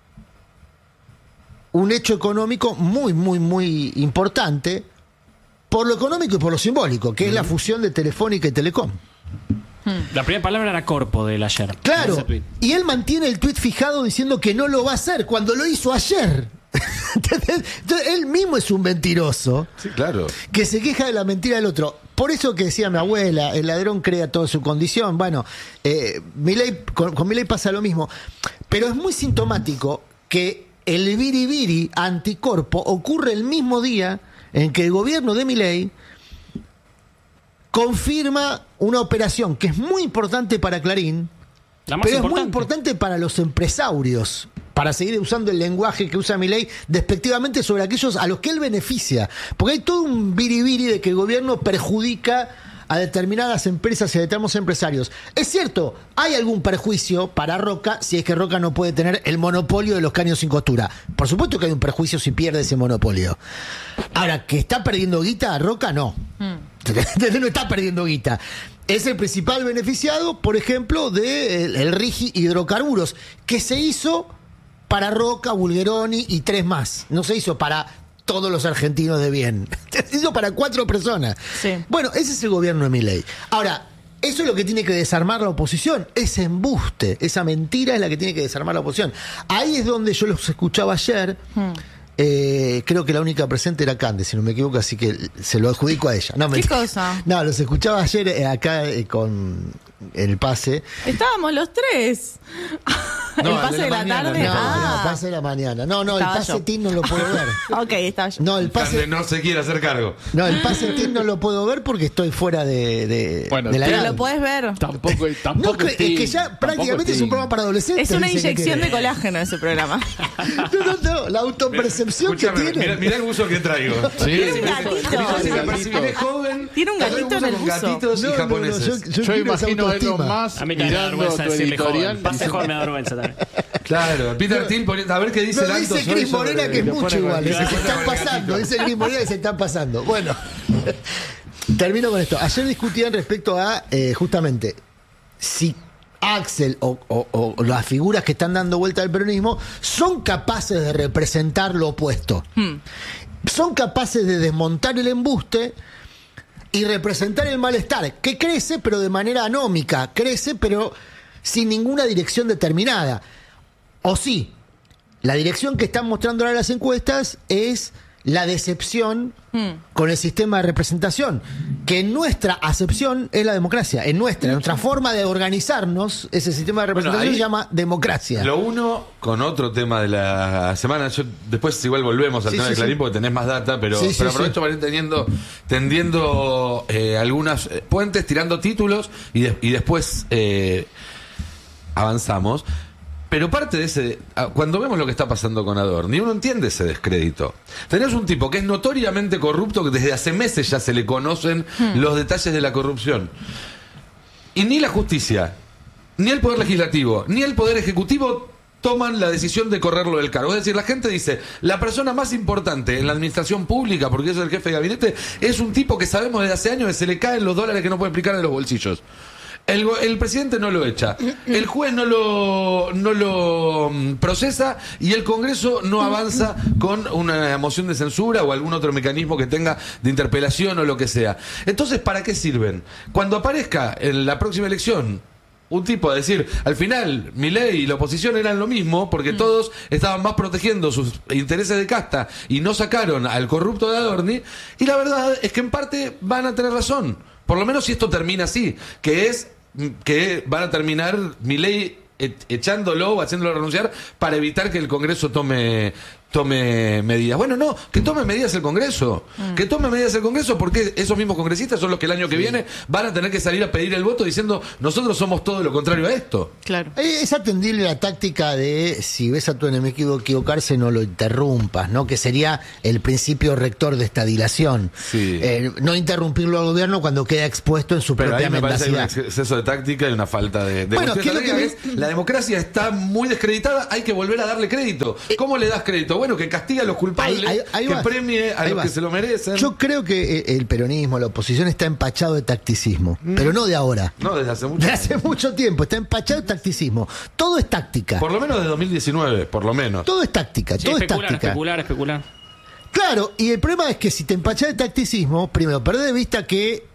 un hecho económico muy, muy, muy importante por lo económico y por lo simbólico, que es la fusión de Telefónica y Telecom. La primera palabra era corpo del ayer. Claro, Ese tuit. y él mantiene el tuit fijado diciendo que no lo va a hacer cuando lo hizo ayer. ¿Entendés? Entonces, él mismo es un mentiroso Sí, claro. que se queja de la mentira del otro. Por eso que decía mi abuela, el ladrón crea toda su condición. Bueno, eh, Milei, con, con Milei pasa lo mismo. Pero es muy sintomático que el biribiri anticorpo ocurre el mismo día en que el gobierno de Milei confirma una operación que es muy importante para Clarín, La más pero es muy importante. importante para los empresarios, para seguir usando el lenguaje que usa Milei despectivamente sobre aquellos a los que él beneficia. Porque hay todo un biribiri de que el gobierno perjudica a determinadas empresas y a determinados empresarios. Es cierto, hay algún perjuicio para Roca si es que Roca no puede tener el monopolio de los caños sin costura. Por supuesto que hay un perjuicio si pierde ese monopolio. Ahora, que está perdiendo guita, Roca no. No está perdiendo guita. Es el principal beneficiado, por ejemplo, del el Rigi Hidrocarburos, que se hizo para Roca, Bulgeroni y tres más. No se hizo para todos los argentinos de bien. Se hizo para cuatro personas. Sí. Bueno, ese es el gobierno de Milei. Ahora, eso es lo que tiene que desarmar la oposición. Ese embuste, esa mentira es la que tiene que desarmar la oposición. Ahí es donde yo los escuchaba ayer. Eh, creo que la única presente era Cande, si no me equivoco, así que se lo adjudico a ella. No, ¿Qué mentira. cosa? No, los escuchaba ayer eh, acá eh, con el pase. Estábamos los tres. No, el el pase de de la la mañana, tarde. No, ah. no, pase de la mañana. No, no, el Estaba pase yo. team no lo puedo ver. Ok, estaba yo. No, el Cande pase, no se quiere hacer cargo. no, el pase team no lo puedo ver porque estoy fuera de, de, Bueno, de la Pero edad. lo puedes ver. Tampoco, tampoco No, que- es que ya Tim, prácticamente tampoco es un Tim. programa para adolescentes. Es una dicen que inyección de tiene. colágeno ese programa. No, no, no, la autopercepción que Escúchame, tiene. Mirá, mirá el buzo que traigo. Sí, Tiene un sí, gatito. Mirá, Sí, me percibiré joven. Tiene un Traigo gatito en el con buzo. gatitos No, y no, no, japoneses. yo- yo Yo quiero imagino esa a Elon autoestima. Musk A mí también me da mirando vergüenza tu decirle joven. editorial. Pase joven me da vergüenza también. Claro, Peter Thiel poniendo a ver qué dice No, el alto dice soy Cris sobre- Morena que es le mucho pone igual, con- que se Claro, están con el pasando, gatito. dice Cris Morena que se están pasando. Bueno, termino con esto. Ayer discutían respecto a, eh, justamente, si Axel o, o- o las figuras que están dando vuelta al peronismo son capaces de representar lo opuesto. Son capaces de desmontar el embuste y representar el malestar, que crece pero de manera anómica, crece pero sin ninguna dirección determinada. O sí, la dirección que están mostrando ahora las encuestas es la decepción con el sistema de representación, que en nuestra acepción es la democracia, en nuestra, en nuestra forma de organizarnos, ese sistema de Bueno, representación ahí- se llama democracia. Lo uno con otro tema de la semana. Yo después igual volvemos al Sí, tema sí, de Clarín sí. porque tenés más data, pero, Sí, sí, pero sí. aprovecho para ir teniendo, tendiendo eh, algunas eh, puentes, tirando títulos y, de- y después eh, avanzamos. Pero parte de ese, ah, cuando vemos lo que está pasando con Adorni, uno entiende ese descrédito. Tenés un tipo que es notoriamente corrupto, que desde hace meses ya se le conocen los detalles de la corrupción. Y ni la justicia, ni el Poder Legislativo, ni el Poder Ejecutivo toman la decisión de correrlo del cargo. Es decir, la gente dice, la persona más importante en la administración pública, porque es el jefe de gabinete, es un tipo que sabemos desde hace años que se le caen los dólares que no puede explicar de los bolsillos. El, go- el presidente no lo echa, el juez no lo, no lo mm, procesa y el Congreso no avanza con una moción de censura o algún otro mecanismo que tenga de interpelación o lo que sea. Entonces, ¿para qué sirven? Cuando aparezca en la próxima elección un tipo a decir, al final Milei y la oposición eran lo mismo porque todos estaban más protegiendo sus intereses de casta y no sacaron al corrupto de Adorni, y la verdad es que en parte van a tener razón. Por lo menos si esto termina así, que es que van a terminar Milei e- echándolo o haciéndolo renunciar para evitar que el Congreso tome tome medidas. Bueno, no, que tome medidas el Congreso. Mm. Que tome medidas el Congreso porque esos mismos congresistas son los que el año que sí. viene van a tener que salir a pedir el voto diciendo nosotros somos todo lo contrario a esto. Claro. Es atendible la táctica de si ves a tu enemigo equivocarse no lo interrumpas, ¿no? Que sería el principio rector de esta dilación. Sí. Eh, no interrumpirlo al gobierno cuando queda expuesto en su Pero propia ahí me parece mendacidad. que hay un exceso de táctica y una falta de... de Bueno, ¿qué es lo que me... es, la democracia está muy descreditada, hay que volver a darle crédito. ¿Cómo le das crédito? Bueno, que castigue a los culpables, ahí, ahí, ahí que vas. premie a ahí los vas. que se lo merecen. Yo creo que el peronismo, la oposición está empachado de tacticismo, mm. pero no de ahora. No, desde hace mucho Desde hace mucho tiempo, está empachado de tacticismo. Todo es táctica. Por lo menos de dos mil diecinueve, por lo menos. Todo es táctica, sí, todo especular, es táctica. especular, especular. Claro, y el problema es que si te empachás de tacticismo, primero, perdés de vista que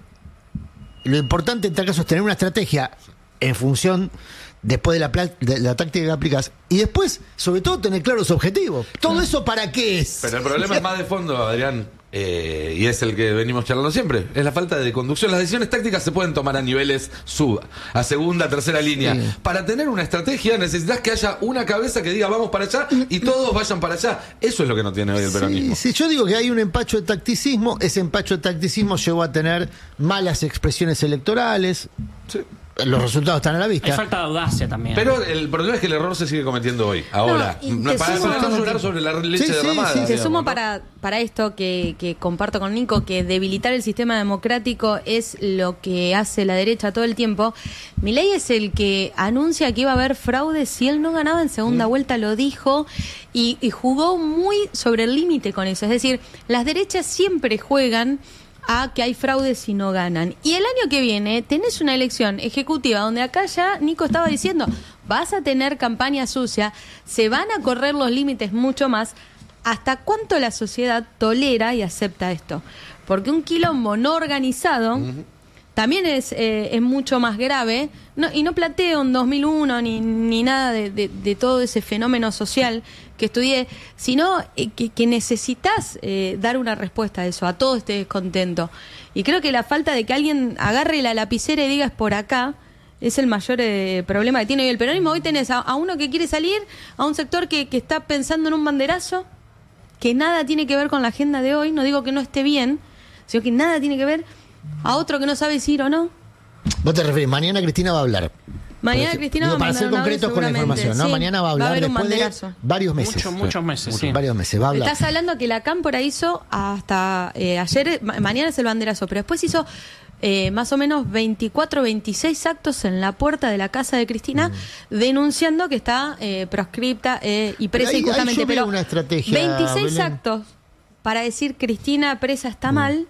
lo importante en tal caso es tener una estrategia en función después de la, pla- de la táctica que aplicas y después, sobre todo, tener claros los objetivos. ¿Todo eso para qué es? Pero el problema es más de fondo, Adrián, eh, y es el que venimos charlando siempre, es la falta de conducción. Las decisiones tácticas se pueden tomar a niveles sub, a segunda, tercera línea. Sí. Para tener una estrategia necesitas que haya una cabeza que diga vamos para allá y todos vayan para allá. Eso es lo que no tiene hoy el peronismo. Si sí, yo digo que hay un empacho de tacticismo, ese empacho de tacticismo llegó a tener malas expresiones electorales. Sí. Los resultados están a la vista. Hay falta de audacia también. Pero el problema es que el error se sigue cometiendo hoy, ahora. No, para sumo, no llorar sobre la leche sí, derramada. Sí, sí, te digamos, sumo ¿no? para, para esto que, que comparto con Nico, que debilitar el sistema democrático es lo que hace la derecha todo el tiempo. Milei es el que anuncia que iba a haber fraude si él no ganaba en segunda mm. vuelta, lo dijo, y, y jugó muy sobre el límite con eso. Es decir, las derechas siempre juegan a que hay fraude si no ganan. Y el año que viene tenés una elección ejecutiva donde acá ya Nico estaba diciendo, vas a tener campaña sucia, se van a correr los límites mucho más. ¿Hasta cuánto la sociedad tolera y acepta esto? Porque un quilombo no organizado uh-huh. también es, eh, es mucho más grave, no, y no planteo en dos mil uno ni, ni nada de, de, de todo ese fenómeno social que estudié, sino eh, que, que necesitas eh, dar una respuesta a eso, a todo este descontento. Y creo que la falta de que alguien agarre la lapicera y diga es por acá, es el mayor eh, problema que tiene hoy el peronismo. Hoy tenés a, a uno que quiere salir, a un sector que, que está pensando en un banderazo, que nada tiene que ver con la agenda de hoy, no digo que no esté bien, sino que nada tiene que ver, a otro que no sabe si ir o no. ¿Vos te referís? Mañana Cristina va a hablar. Mañana Para, Cristina digo, va a para ser concretos con la información, ¿no? Sí, Mañana va a hablar va a después banderazo. de varios meses. Muchos, muchos meses, sí. Varios meses, va a hablar. Estás hablando que la Cámpora hizo hasta eh, ayer, ma- mañana es el banderazo, pero después hizo eh, más o menos veinticuatro, veintiséis actos en la puerta de la casa de Cristina mm. denunciando que está eh, proscripta eh, y presa pero ahí, injustamente. ahí yo veo pero una estrategia, veintiséis Belén. actos para decir Cristina presa está mm. mal.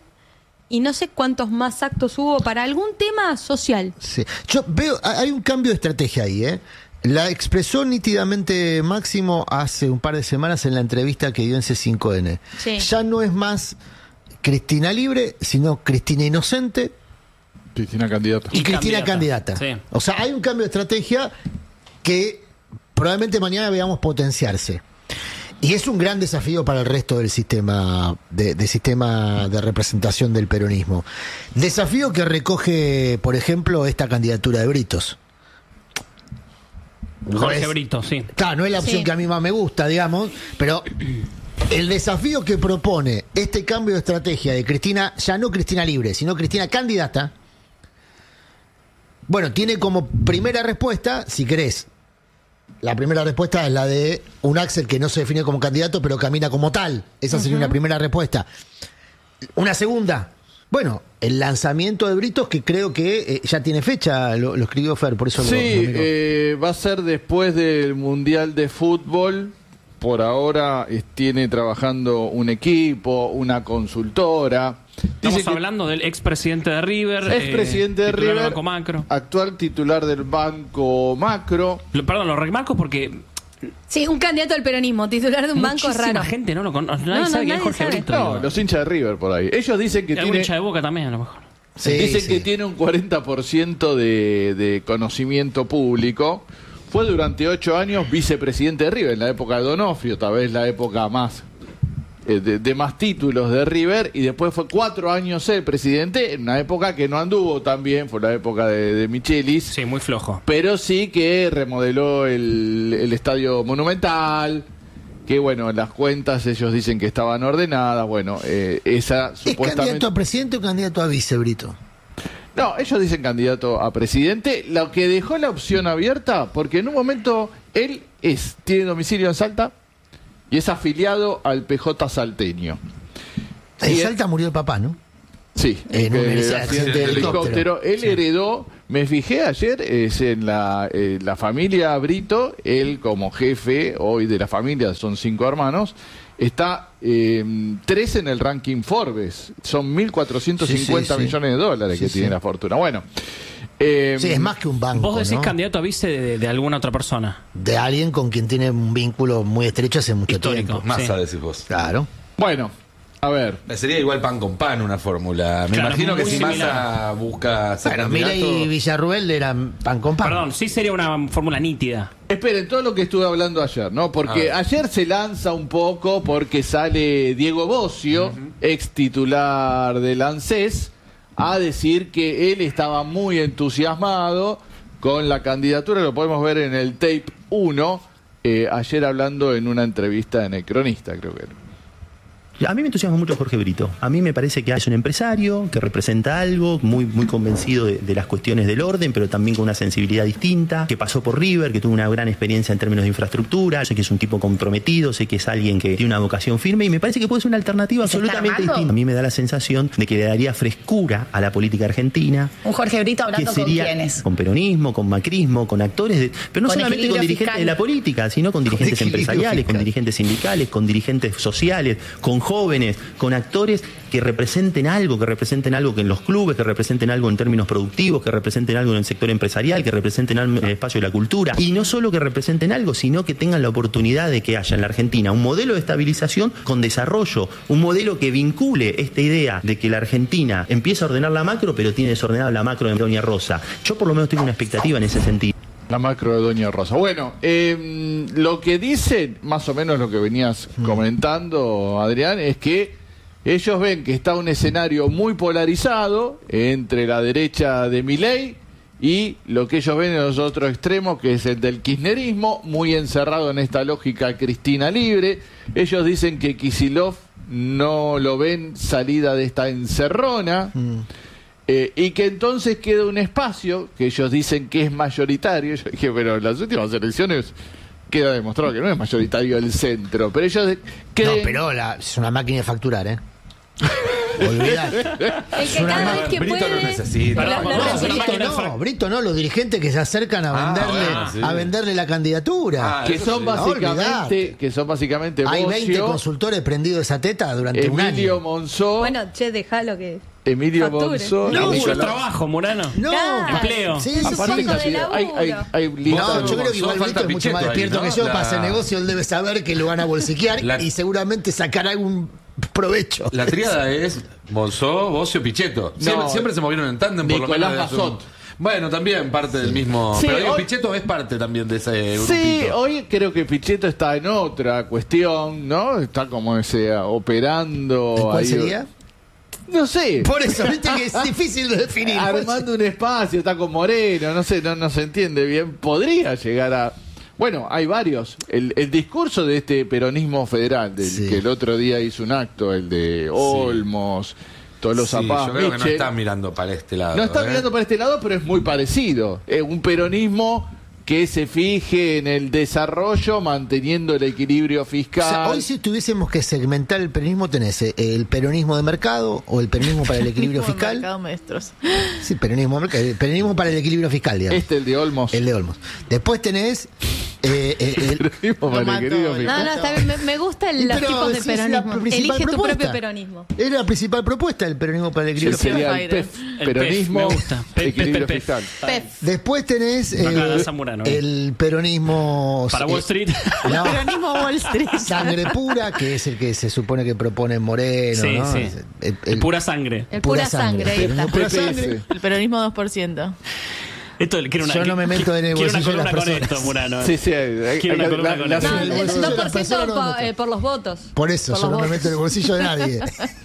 Y no sé cuántos más actos hubo para algún tema social. Sí. Yo veo, hay un cambio de estrategia ahí, ¿eh? La expresó nítidamente Máximo hace un par de semanas en la entrevista que dio en C cinco N. Sí. Ya no es más Cristina libre, sino Cristina inocente. Cristina candidata. Y, y Cristina candidata. candidata. Sí. O sea, hay un cambio de estrategia que probablemente mañana veamos potenciarse. Y es un gran desafío para el resto del sistema de, de sistema de representación del peronismo. Desafío que recoge, por ejemplo, esta candidatura de Britos. Jorge es, Brito, sí. Claro, no es la opción sí. que a mí más me gusta, digamos, pero el desafío que propone este cambio de estrategia de Cristina, ya no Cristina libre, sino Cristina candidata, bueno, tiene como primera respuesta, si querés, la primera respuesta es la de un Axel que no se define como candidato, pero camina como tal. Esa sería uh-huh. una primera respuesta. Una segunda, bueno, el lanzamiento de Britos, que creo que eh, ya tiene fecha, lo, lo escribió Fer, por eso sí, lo, lo eh, va a ser después del Mundial de Fútbol. Por ahora eh, tiene trabajando un equipo, una consultora. Estamos Dice que hablando del expresidente de River, expresidente eh, de titular River, del Banco Macro. actual titular del Banco Macro. Lo- Perdón, lo remarco porque Sí, un candidato al peronismo, titular de un banco muchísima raro. gente no lo conoce. No, Nadie no, sabe quién es nadie Jorge sabe. Brito. No, digo. los hinchas de River por ahí. Ellos dicen que Y algún tiene, hincha de Boca también, a lo mejor. Sí, dicen sí. que tiene un cuarenta por ciento de, de conocimiento público. Fue durante ocho años vicepresidente de River, en la época de Donofrio, tal vez la época más eh, de, de más títulos de River, y después fue cuatro años el presidente, en una época que no anduvo tan bien, fue la época de, de Michelis. Sí, muy flojo. Pero sí que remodeló el, el Estadio Monumental, que bueno, las cuentas ellos dicen que estaban ordenadas, bueno, eh, esa ¿Es supuestamente... candidato a presidente o candidato a vice, Brito? No, ellos dicen candidato a presidente, lo que dejó la opción abierta, porque en un momento él es tiene domicilio en Salta y es afiliado al P J salteño. En Y Salta murió el papá, ¿no? Sí, En un el accidente de helicóptero. Él Sí. heredó, me fijé ayer, es en la, eh, la familia Brito, él como jefe hoy de la familia, son cinco hermanos, está eh, tres en el ranking Forbes, son mil cuatrocientos cincuenta Sí, sí, sí. millones de dólares Sí, que sí. tiene la fortuna. Bueno, eh, Sí, es más que un banco, Vos decís ¿no? candidato a vice de, de alguna otra persona. De alguien con quien tiene un vínculo muy estrecho hace mucho Histórico. tiempo. Massa, Sí. decís vos. Claro. bueno, a ver. Sería igual pan con pan una fórmula. Me Claro, imagino que muy si similar. Massa busca ser Bueno, candidato... Milei y Villarruel eran pan con pan. Perdón, sí sería una fórmula nítida. Esperen, todo lo que estuve hablando ayer, ¿no? Porque A ver. ayer se lanza un poco porque sale Diego Bocio, ex titular del ANSES, a decir que él estaba muy entusiasmado con la candidatura. Lo podemos ver en el tape uno, eh, ayer hablando en una entrevista en El Cronista, creo que era. A mí me entusiasma mucho Jorge Brito. A mí me parece que es un empresario que representa algo, muy, muy convencido de, de las cuestiones del orden, pero también con una sensibilidad distinta, que pasó por River, que tuvo una gran experiencia en términos de infraestructura. Sé que es un tipo comprometido, sé que es alguien que tiene una vocación firme y me parece que puede ser una alternativa ¿Se está absolutamente armando? distinta. A mí me da la sensación de que le daría frescura a la política argentina. Un Jorge Brito Que hablando con sería quiénes. con peronismo, con macrismo, con actores, de, pero no Con solamente con equilibrio dirigentes fiscal. de la política, sino con dirigentes equilibrio empresariales, fiscal. con dirigentes sindicales, con dirigentes sociales, con jóvenes, con actores que representen algo, que representen algo que en los clubes, que representen algo en términos productivos, que representen algo en el sector empresarial, que representen algo en el espacio de la cultura. Y no solo que representen algo, sino que tengan la oportunidad de que haya en la Argentina un modelo de estabilización con desarrollo, un modelo que vincule esta idea de que la Argentina empieza a ordenar la macro, pero tiene desordenada la macro de Doña Rosa. Yo por lo menos tengo una expectativa en ese sentido. La macro de Doña Rosa. Bueno, eh, lo que dicen, más o menos lo que venías comentando, Adrián, es que ellos ven que está un escenario muy polarizado entre la derecha de Milei y lo que ellos ven en los otros extremos, que es el del kirchnerismo, muy encerrado en esta lógica Cristina libre. Ellos dicen que Kicillof no lo ven salida de esta encerrona. Eh, y que entonces queda un espacio que ellos dicen que es mayoritario. Yo dije, pero en las últimas elecciones queda demostrado que no es mayoritario el centro. Pero ellos de- No, creen... pero la- es una máquina de facturar, ¿eh? Olvidate. El que cada vez que Brito no puede. necesita. lo- lo Perdón, No, vamos a replica. Brito no, Brito no, los dirigentes que se acercan a Ah, venderle, bueno, sí. a venderle la candidatura. Ah, que eso son sí. básicamente Olvidate. que son básicamente Hay Bocio, veinte consultores prendidos de esa teta durante un Emilio año. Monzó, Bueno, che, déjalo que. Emilio facture. Monzó, No, Mucho Nicolás- trabajo, Murano. No, Claro. Empleo. Sí, Es un sí, poco sí. de hay, laburo. hay, hay listas No, de yo creo que Monzó, igual falta Brito es mucho más Pichetto ahí, despierto ¿no? que yo. La- Para hacer negocio, él debe saber que lo van a bolsiquear La- y seguramente sacará algún provecho. La tríada es Monzó, Bocio, Pichetto. Siempre, No, siempre se movieron en tándem, por lo Nicolás menos. desde Mazzot. hace un- Bueno, también parte del mismo. Sí, pero digo, hoy- Pichetto es parte también de ese grupito. Sí, hoy creo que Pichetto está en otra cuestión, ¿no? Está como ese operando ¿En cuál ahí. sería? No sé. Por eso, viste que es difícil de definir. Armando un espacio, está con Moreno, no sé, no, no se entiende bien. Podría llegar a... Bueno, hay varios. El, el discurso de este peronismo federal, del Sí. que el otro día hizo un acto, el de Olmos, Tolosa Sí, Paz, yo creo que no Michel. está mirando para este lado. No está ¿eh? mirando para este lado, pero es muy parecido. Es un peronismo que se fije en el desarrollo, manteniendo el equilibrio O fiscal. sea, hoy si tuviésemos que segmentar el peronismo, tenés eh, el peronismo de mercado o el peronismo para el equilibrio Como fiscal. mercado maestros. Sí, peronismo, de mercado, el peronismo para el equilibrio fiscal, digamos. Este, el de Olmos. El de Olmos. Después tenés eh, eh, el, Peronismo para el Tomato, equilibrio ¿no? No, fiscal. no, está bien. Me, me gustan Y los pero tipos de si es la peronismo. principal Elige tu propuesta. propio peronismo. Era la principal propuesta del peronismo para el Que equilibrio fiscal. sería el P E F, El peronismo, P E F, me gusta. P E F, equilibrio P E F. fiscal. Pef. Después tenés Acá eh, la Zamorano, ¿eh? el peronismo Para Wall Street. no, Peronismo Wall Street. sangre pura, que es el que se supone que propone Moreno, Sí, ¿no? sí. El- el- El pura sangre. El pura sangre, ahí está. Peronismo pura P P S. sangre. El peronismo dos por ciento. Esto quiero una, Yo no me meto en el quiero bolsillo de una las columna con personas. esto, Murano. Sí, sí. hay- Quiero una hay- columna la- con la- eso. No, el el bolsillo de dos la por persona ciento no me pa- meto. eh, por los votos. Por eso, Por yo los no me votos. meto en el bolsillo de nadie.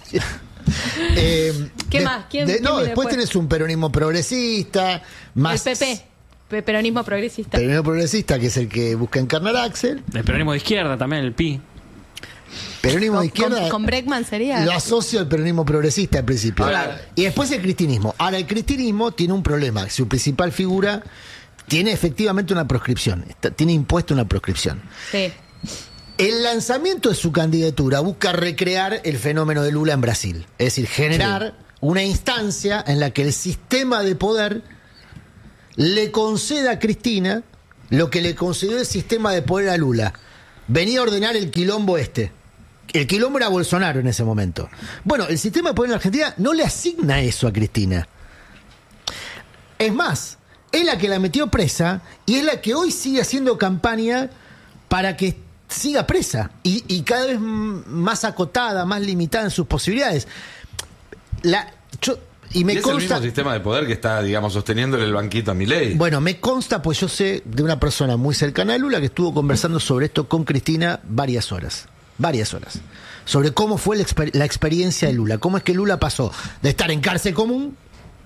Eh, ¿Qué de- más? ¿Quién- de- quién no, viene después después? tenés un peronismo progresista, más El P P, pe- peronismo progresista. peronismo progresista, que es el que busca encarnar a Axel. El peronismo de izquierda también, el Pi. Peronismo de Con, izquierda. con, con Bregman sería. Lo asocio al peronismo progresista al principio. Claro. Y después el cristinismo. Ahora, el cristinismo tiene un problema. Su principal figura tiene efectivamente una proscripción. Está- tiene impuesta una proscripción. Sí. El lanzamiento de su candidatura busca recrear el fenómeno de Lula en Brasil. Es decir, generar una instancia en la que el sistema de poder le conceda a Cristina lo que le concedió el sistema de poder a Lula. Venía a ordenar el quilombo este. El quilombo era Bolsonaro en ese momento. Bueno, el sistema de poder en Argentina no le asigna eso a Cristina. Es más, es la que la metió presa y es la que hoy sigue haciendo campaña para que siga presa y, y cada vez m- más acotada, más limitada en sus posibilidades. La, yo, y me y es el consta, mismo sistema de poder que está, digamos, sosteniéndole el banquito a Milei. bueno, me consta, pues yo sé de una persona muy cercana a Lula que estuvo conversando sobre esto con Cristina varias horas. Varias horas. Sobre cómo fue la, exper- la experiencia de Lula. Cómo es que Lula pasó de estar en cárcel común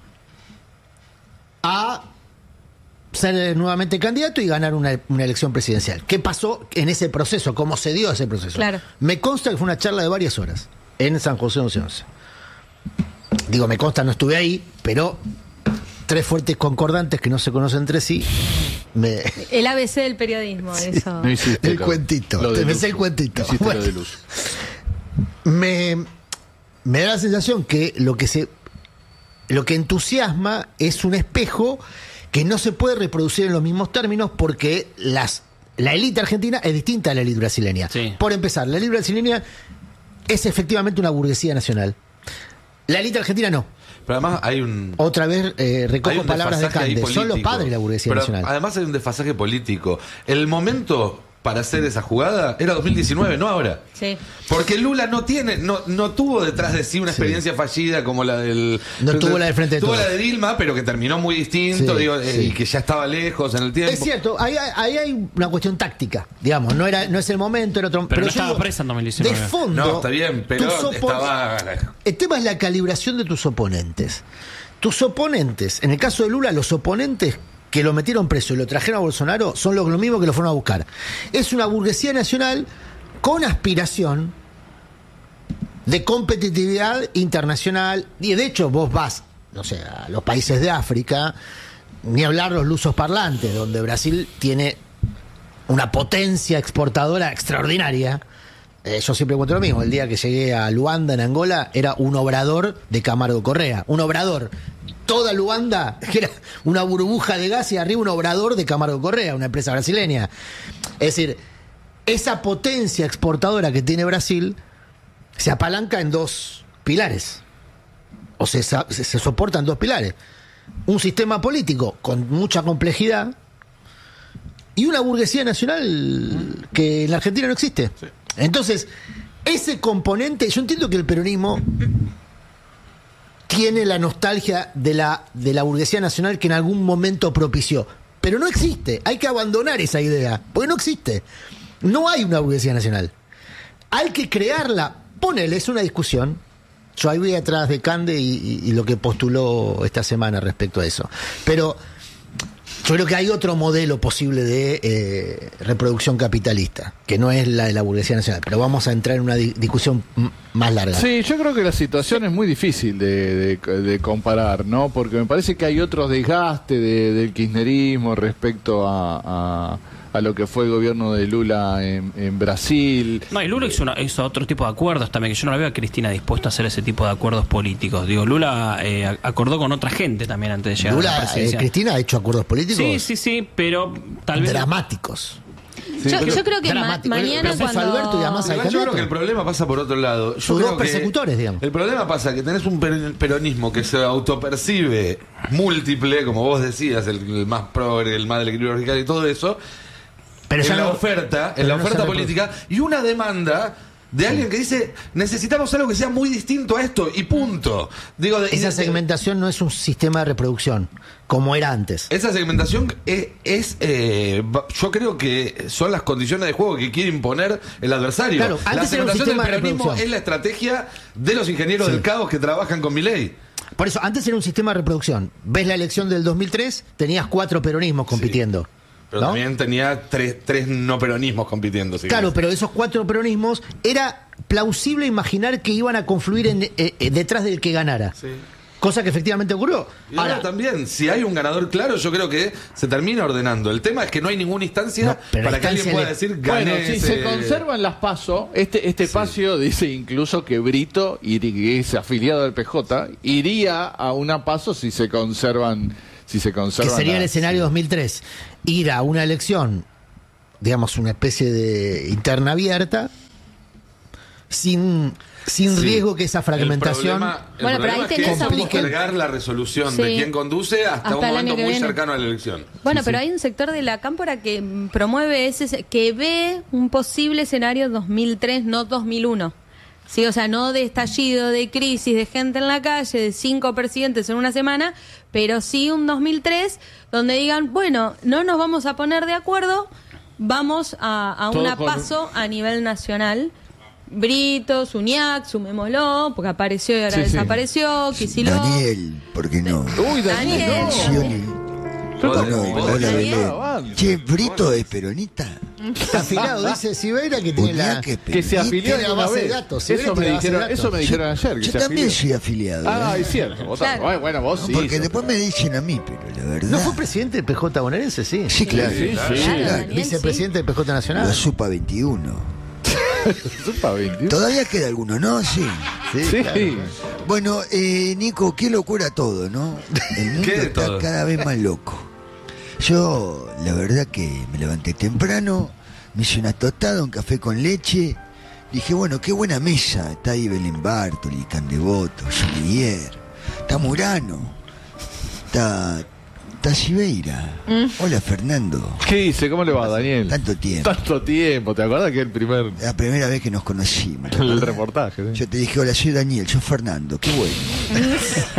a ser nuevamente candidato y ganar una, una elección presidencial. ¿Qué pasó en ese proceso? ¿Cómo se dio ese proceso? Claro. Me consta que fue una charla de varias horas en San José once once. Digo, me consta, no estuve ahí, pero tres fuertes concordantes que no se conocen entre sí. Me... El A B C del periodismo, eso. No hiciste El lo- cuentito, lo te de me sé el Luzu. cuentito. Hiciste Bueno. lo de Luzu. me, me da la sensación que lo que se lo que entusiasma es un espejo que no se puede reproducir en los mismos términos porque las la élite argentina es distinta a la élite brasileña. Sí. Por empezar, la élite brasileña es efectivamente una burguesía nacional. La élite argentina no. Pero además hay un... Otra vez eh, hay recojo un palabras de desfasaje ahí Cande. Son los político. padres de la burguesía Pero nacional. además hay un desfasaje político. El momento para hacer esa jugada era dos mil diecinueve, no ahora. Sí. Porque Lula no tiene, no, no tuvo detrás de sí una Sí. experiencia fallida como la del. No tuvo la del Frente de Tuvo Todos. la de Dilma, pero que terminó muy distinto, Sí, digo, eh, sí. y que ya estaba lejos en el tiempo. Es cierto, ahí, hay- ahí hay una cuestión táctica, digamos, no era no es el momento, era otro. Pero no yo estaba digo, presa en dos mil diecinueve. De fondo. No, está bien, pero tus opon- estaba. El tema es la calibración de tus oponentes. Tus oponentes, en el caso de Lula, los oponentes que lo metieron preso y lo trajeron a Bolsonaro son los, los mismos que lo fueron a buscar. Es una burguesía nacional con aspiración de competitividad internacional. Y de hecho, vos vas, no sé, a los países de África, ni hablar los lusos parlantes, donde Brasil tiene una potencia exportadora extraordinaria. Eh, yo siempre cuento lo mismo. El día que llegué a Luanda, en Angola, era un obrador de Camargo Correa. Un obrador. Toda Luanda, que era una burbuja de gas y arriba un obrador de Camargo Correa, una empresa brasileña. Es decir, esa potencia exportadora que tiene Brasil se apalanca en dos pilares. O se, se, se soportan dos pilares. Un sistema político con mucha complejidad y una burguesía nacional que en la Argentina no existe. Sí. Entonces, ese componente, yo entiendo que el peronismo tiene la nostalgia de la, de la burguesía nacional que en algún momento propició, pero no existe, hay que abandonar esa idea, porque no existe. No hay una burguesía nacional. Hay que crearla, ponele, es una discusión. Yo ahí voy atrás de Cande y, y- y lo que postuló esta semana respecto a eso. Pero yo creo que hay otro modelo posible de eh, reproducción capitalista, que no es la de la burguesía nacional. Pero vamos a entrar en una di- discusión m- más larga. Sí, yo creo que la situación es muy difícil de, de- de comparar, ¿no? Porque me parece que hay otros desgastes de- del kirchnerismo respecto a, a, a lo que fue el gobierno de Lula en, en Brasil. No, y Lula hizo, una- hizo otro tipo de acuerdos también, que yo no la veo a Cristina dispuesta a hacer ese tipo de acuerdos políticos. Digo, Lula eh, a- acordó con otra gente también antes de llegar a la Lula, eh, presidencia. Cristina ha hecho acuerdos políticos Sí, sí, sí, pero tal vez... dramáticos. yo, pero- yo creo que ma- dramático. mañana Pero puso cuando... Alberto y además Igual hay yo creo candidato. que el problema pasa por otro lado. Yo Sus creo dos que persecutores, digamos. El problema pasa que tenés un per- peronismo que se autopercibe múltiple, como vos decías, el, el más progre, el más del equilibrio vertical y todo eso, Pero en ya la no- oferta, pero en la no oferta se política, y una demanda de alguien que dice, necesitamos algo que sea muy distinto a esto, y punto. Digo, de, Esa de, segmentación no es un sistema de reproducción, como era antes. Esa segmentación es, es eh, yo creo que son las condiciones de juego que quiere imponer el adversario. Claro, la antes era un segmentación sistema del de peronismo reproducción. es la estrategia de los ingenieros Sí. del caos que trabajan con Milei. Por eso, antes era un sistema de reproducción. Ves la elección del dos mil tres, tenías cuatro peronismos compitiendo. Pero ¿no? también tenía tres, tres no peronismos compitiendo. Si Claro, querés. pero esos cuatro peronismos era plausible imaginar que iban a confluir en, eh, eh, detrás del que ganara. Sí. Cosa que efectivamente ocurrió. Y ahora, Ahora, también, si hay un ganador claro, yo creo que se termina ordenando. El tema es que no hay ninguna instancia No, pero para la que alguien instancia pueda le- decir gané. Bueno, si ese- se conservan las PASO, este, este espacio dice incluso que Brito, iri- que es afiliado del P J, iría a una PASO si se conservan, si se que conservan sería el las- escenario dos mil tres. Ir a una elección, digamos, una especie de interna abierta, sin, sin Sí. riesgo que esa fragmentación... El problema, el Bueno, pero problema ahí es que tenés es a un- postergar la resolución de Sí. quién conduce hasta, Hasta un el año momento que muy viene. cercano a la elección. Bueno, pero hay un sector de la cámpora que mm, promueve ese, que ve un posible escenario dos mil tres, no dos mil uno. Sí, o sea, no de estallido, de crisis, de gente en la calle, de cinco presidentes en una semana, pero sí un dos mil tres donde digan, bueno, no nos vamos a poner de acuerdo, vamos a, a Todo una con- paso a nivel nacional. Brito, Suñac, sumémoslo, porque apareció y ahora Sí, sí. desapareció, Kicillof. Daniel, ¿por qué no? Uy, Daniel. Daniel. Acciones. Hola, Bueno, hola, hola, Daniel. Belén. Che, Brito es peronista. Está afilado, dice Sibeira, que tiene la... Uñac es Que se peronista. afilió tiene la alguna base de vez. datos, si Eso ves, me tiene la base de dijeron, datos. eso me dijeron ayer. Que Yo se también afilió. soy afiliado. Ah, ¿eh? es cierto. Vos Claro. también. Bueno, vos No, sí. porque sos- después me dicen a mí, pero la verdad. ¿No fue presidente del P J bonaerense? Sí. Sí, claro. Sí, sí. Claro, Claro. Daniel, Vicepresidente del P J Nacional. La Supa veintiuno. Supa veintiuno. Todavía queda alguno, ¿no? Sí. Sí. Bueno, eh, Nico, qué locura todo, ¿no? El mundo ¿Qué de está todo? cada vez más loco. Yo, la verdad que me levanté temprano, me hice una tostada, un café con leche. Dije, bueno, qué buena mesa. Está ahí Belén Bartoli, Candevoto, Julier, está Murano, está, está Sibeira. Hola, Fernando. ¿Qué dice? ¿Cómo le va, Daniel? Tanto tiempo. Tanto tiempo. ¿Te acuerdas que el primer La primera vez que nos conocimos. ¿te el acordás? reportaje? ¿sí? Yo te dije, hola, soy Daniel, soy Fernando, qué bueno.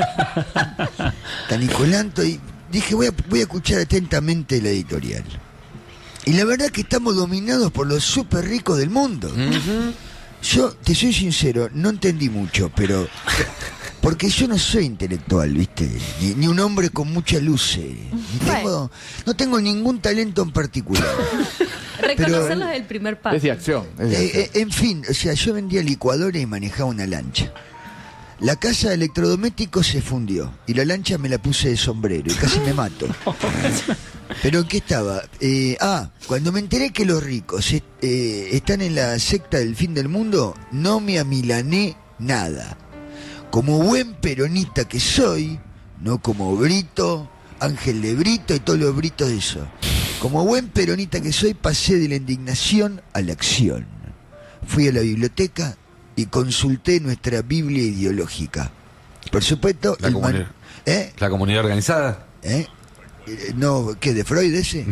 Está Nicolanto y dije, voy a, voy a escuchar atentamente la editorial. Y la verdad que estamos dominados por los súper ricos del mundo. Yo, te soy sincero, no entendí mucho, pero... Porque yo no soy intelectual, ¿viste? Ni, ni un hombre con mucha luz. eh. Ni tengo, no tengo ningún talento en particular. Reconocerlos es el primer paso. Es de acción. Es de Eh, acción. eh, en fin, o sea, yo vendía licuadora y manejaba una lancha. La casa de electrodomésticos se fundió y la lancha me la puse de sombrero y casi me mato. ¿Pero en qué estaba? Eh, ah, cuando me enteré que los ricos est- eh, están en la secta del fin del mundo, no me amilané nada. Como buen peronista que soy, no como Brito, Ángel de Brito y todos los Britos de eso. Como buen peronista que soy, pasé de la indignación a la acción. Fui a la biblioteca y consulté nuestra Biblia ideológica. Por supuesto, La el man- comunidad. ¿Eh? La comunidad organizada. ¿Eh? Eh, No, ¿qué? ¿De Freud ese?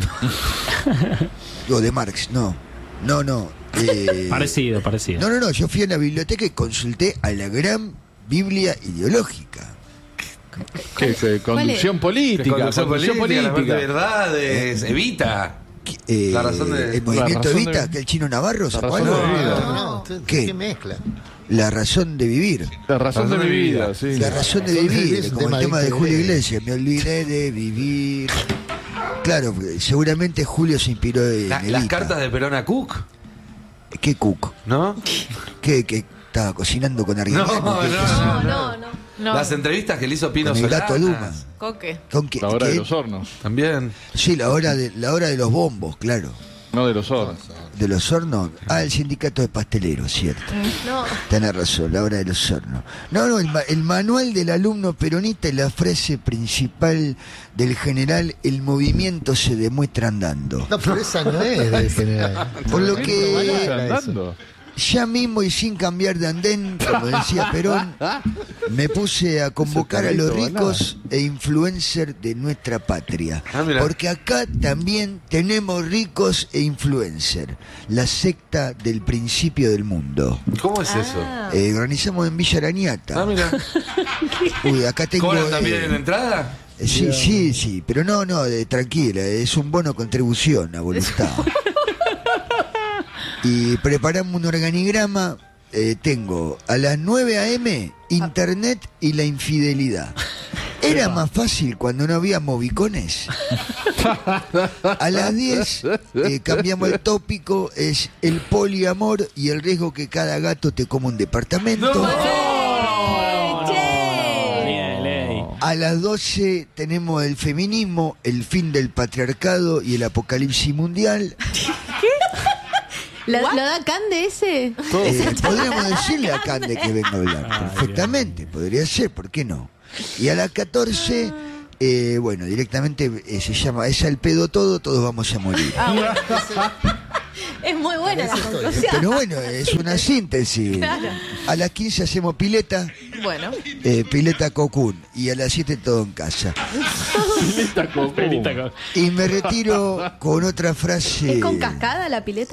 O de Marx, no. No, no. eh, Parecido, parecido. No, no, no. Yo fui a la biblioteca y consulté a la gran Biblia ideológica. ¿Qué es? Eh, Conducción política. Conducción Conducción política, la parte de política. verdades, Evita. Eh, La razón de- el movimiento razón de- Evita, que el chino Navarro, ¿se La razón acuerdan? de vida. No, no, no, ¿Qué? ¿qué mezcla? La razón de vivir. La razón de mi vida, sí. La razón de La razón de vivir, vivir es un como tema el tema de de Julio Iglesias. Iglesias. Me olvidé de vivir. Claro, seguramente Julio se inspiró en La- las Evita. cartas de Perón a Cook, ¿Qué Cook? ¿no? ¿Qué, qué estaba cocinando con No, Arguiñano? no, ¿Qué- no. No, no. No. Las entrevistas que le hizo Pino Con el gato Solanas. Duma. Coque. ¿Con qué- La hora de qué? los hornos. También. Sí, la hora de la hora de los bombos, claro. No de los hornos. De los hornos. Ah, el sindicato de pasteleros, cierto. No. Tenés razón, la hora de los hornos. No, no, el, ma- el manual del alumno peronista y la frase principal del general, el movimiento se demuestra andando. No, pero esa no es del general. Por lo No, que no, no, no, Andando. ya mismo y sin cambiar de andén, como decía Perón, me puse a convocar a los ricos e influencers de nuestra patria. Ah, mira. Porque acá también tenemos ricos e influencers, la secta del principio del mundo. ¿Cómo es eso? Eh, organizamos en Villa Arañata. Ah, mira. Uy, acá tengo... ¿Cobran también eh, en entrada? eh, sí, sí, sí, pero no, no, de, tranquila, es un bono contribución a voluntad. Y preparamos un organigrama. eh, tengo a las nueve a eme internet y la infidelidad. Era más fácil cuando no había movicones. A las diez eh, cambiamos el tópico, es el poliamor y el riesgo que cada gato te coma un departamento. Bien, ley. A las doce tenemos el feminismo, el fin del patriarcado y el apocalipsis mundial. ¿La- ¿Lo da Cande ese? Eh, podríamos decirle a Cande que venga a hablar, perfectamente, podría ser, ¿por qué no? Y a las catorce, eh, bueno, directamente eh, se llama, es al pedo todo, todos vamos a morir. Es muy buena la conclusión. Pero bueno, es una síntesis. A las quince hacemos pileta, Bueno, eh, pileta Cocoon, y a las siete todo en casa. Pelita con- Y me retiro con otra frase. ¿Es con cascada la pileta?